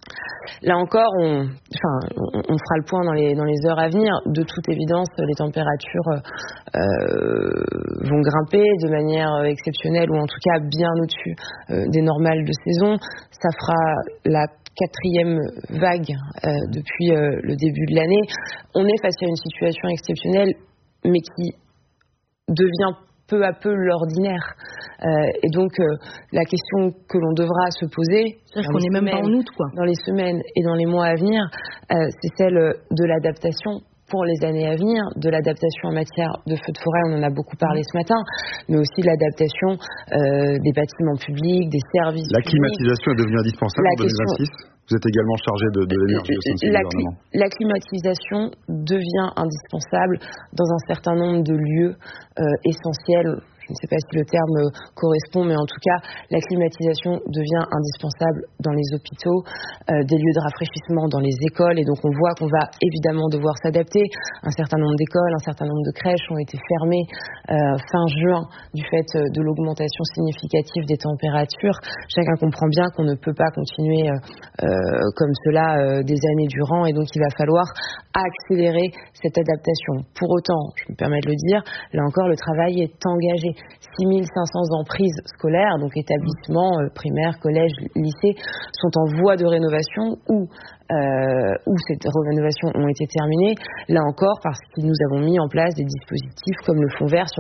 Là encore, on, enfin, on, on fera le point dans les, dans les heures à venir. De toute évidence, les températures euh, vont grimper de manière exceptionnelle ou en tout cas bien au-dessus euh, des normales de saison. Ça fera la quatrième vague euh, depuis euh, le début de l'année. On est face à une situation exceptionnelle, mais qui devient peu à peu l'ordinaire. Euh, et donc, euh, la question que l'on devra se poser, c'est qu'on n'est même pas en août, quoi. Dans les semaines et dans les mois à venir, euh, c'est celle de l'adaptation pour les années à venir, de l'adaptation en matière de feux de forêt, on en a beaucoup parlé ce matin, mais aussi de l'adaptation euh, des bâtiments publics, des services La publics. climatisation est devenue indispensable en deux mille vingt-six. Vous êtes également chargé de, de l'énergie au sein de ce la, gouvernement. La climatisation devient indispensable dans un certain nombre de lieux euh, essentiels. Je ne sais pas si le terme correspond, mais en tout cas, la climatisation devient indispensable dans les hôpitaux, euh, des lieux de rafraîchissement dans les écoles, et donc on voit qu'on va évidemment devoir s'adapter. Un certain nombre d'écoles, un certain nombre de crèches ont été fermées euh, fin juin du fait de l'augmentation significative des températures. Chacun comprend bien qu'on ne peut pas continuer euh, comme cela euh, des années durant, et donc il va falloir accélérer cette adaptation. Pour autant, je me permets de le dire, là encore, le travail est engagé. six mille cinq cents emprises scolaires, donc établissements euh, primaires, collèges, lycées, sont en voie de rénovation ou euh, où ces rénovations ont été terminées. Là encore, parce que nous avons mis en place des dispositifs comme le fonds vert sur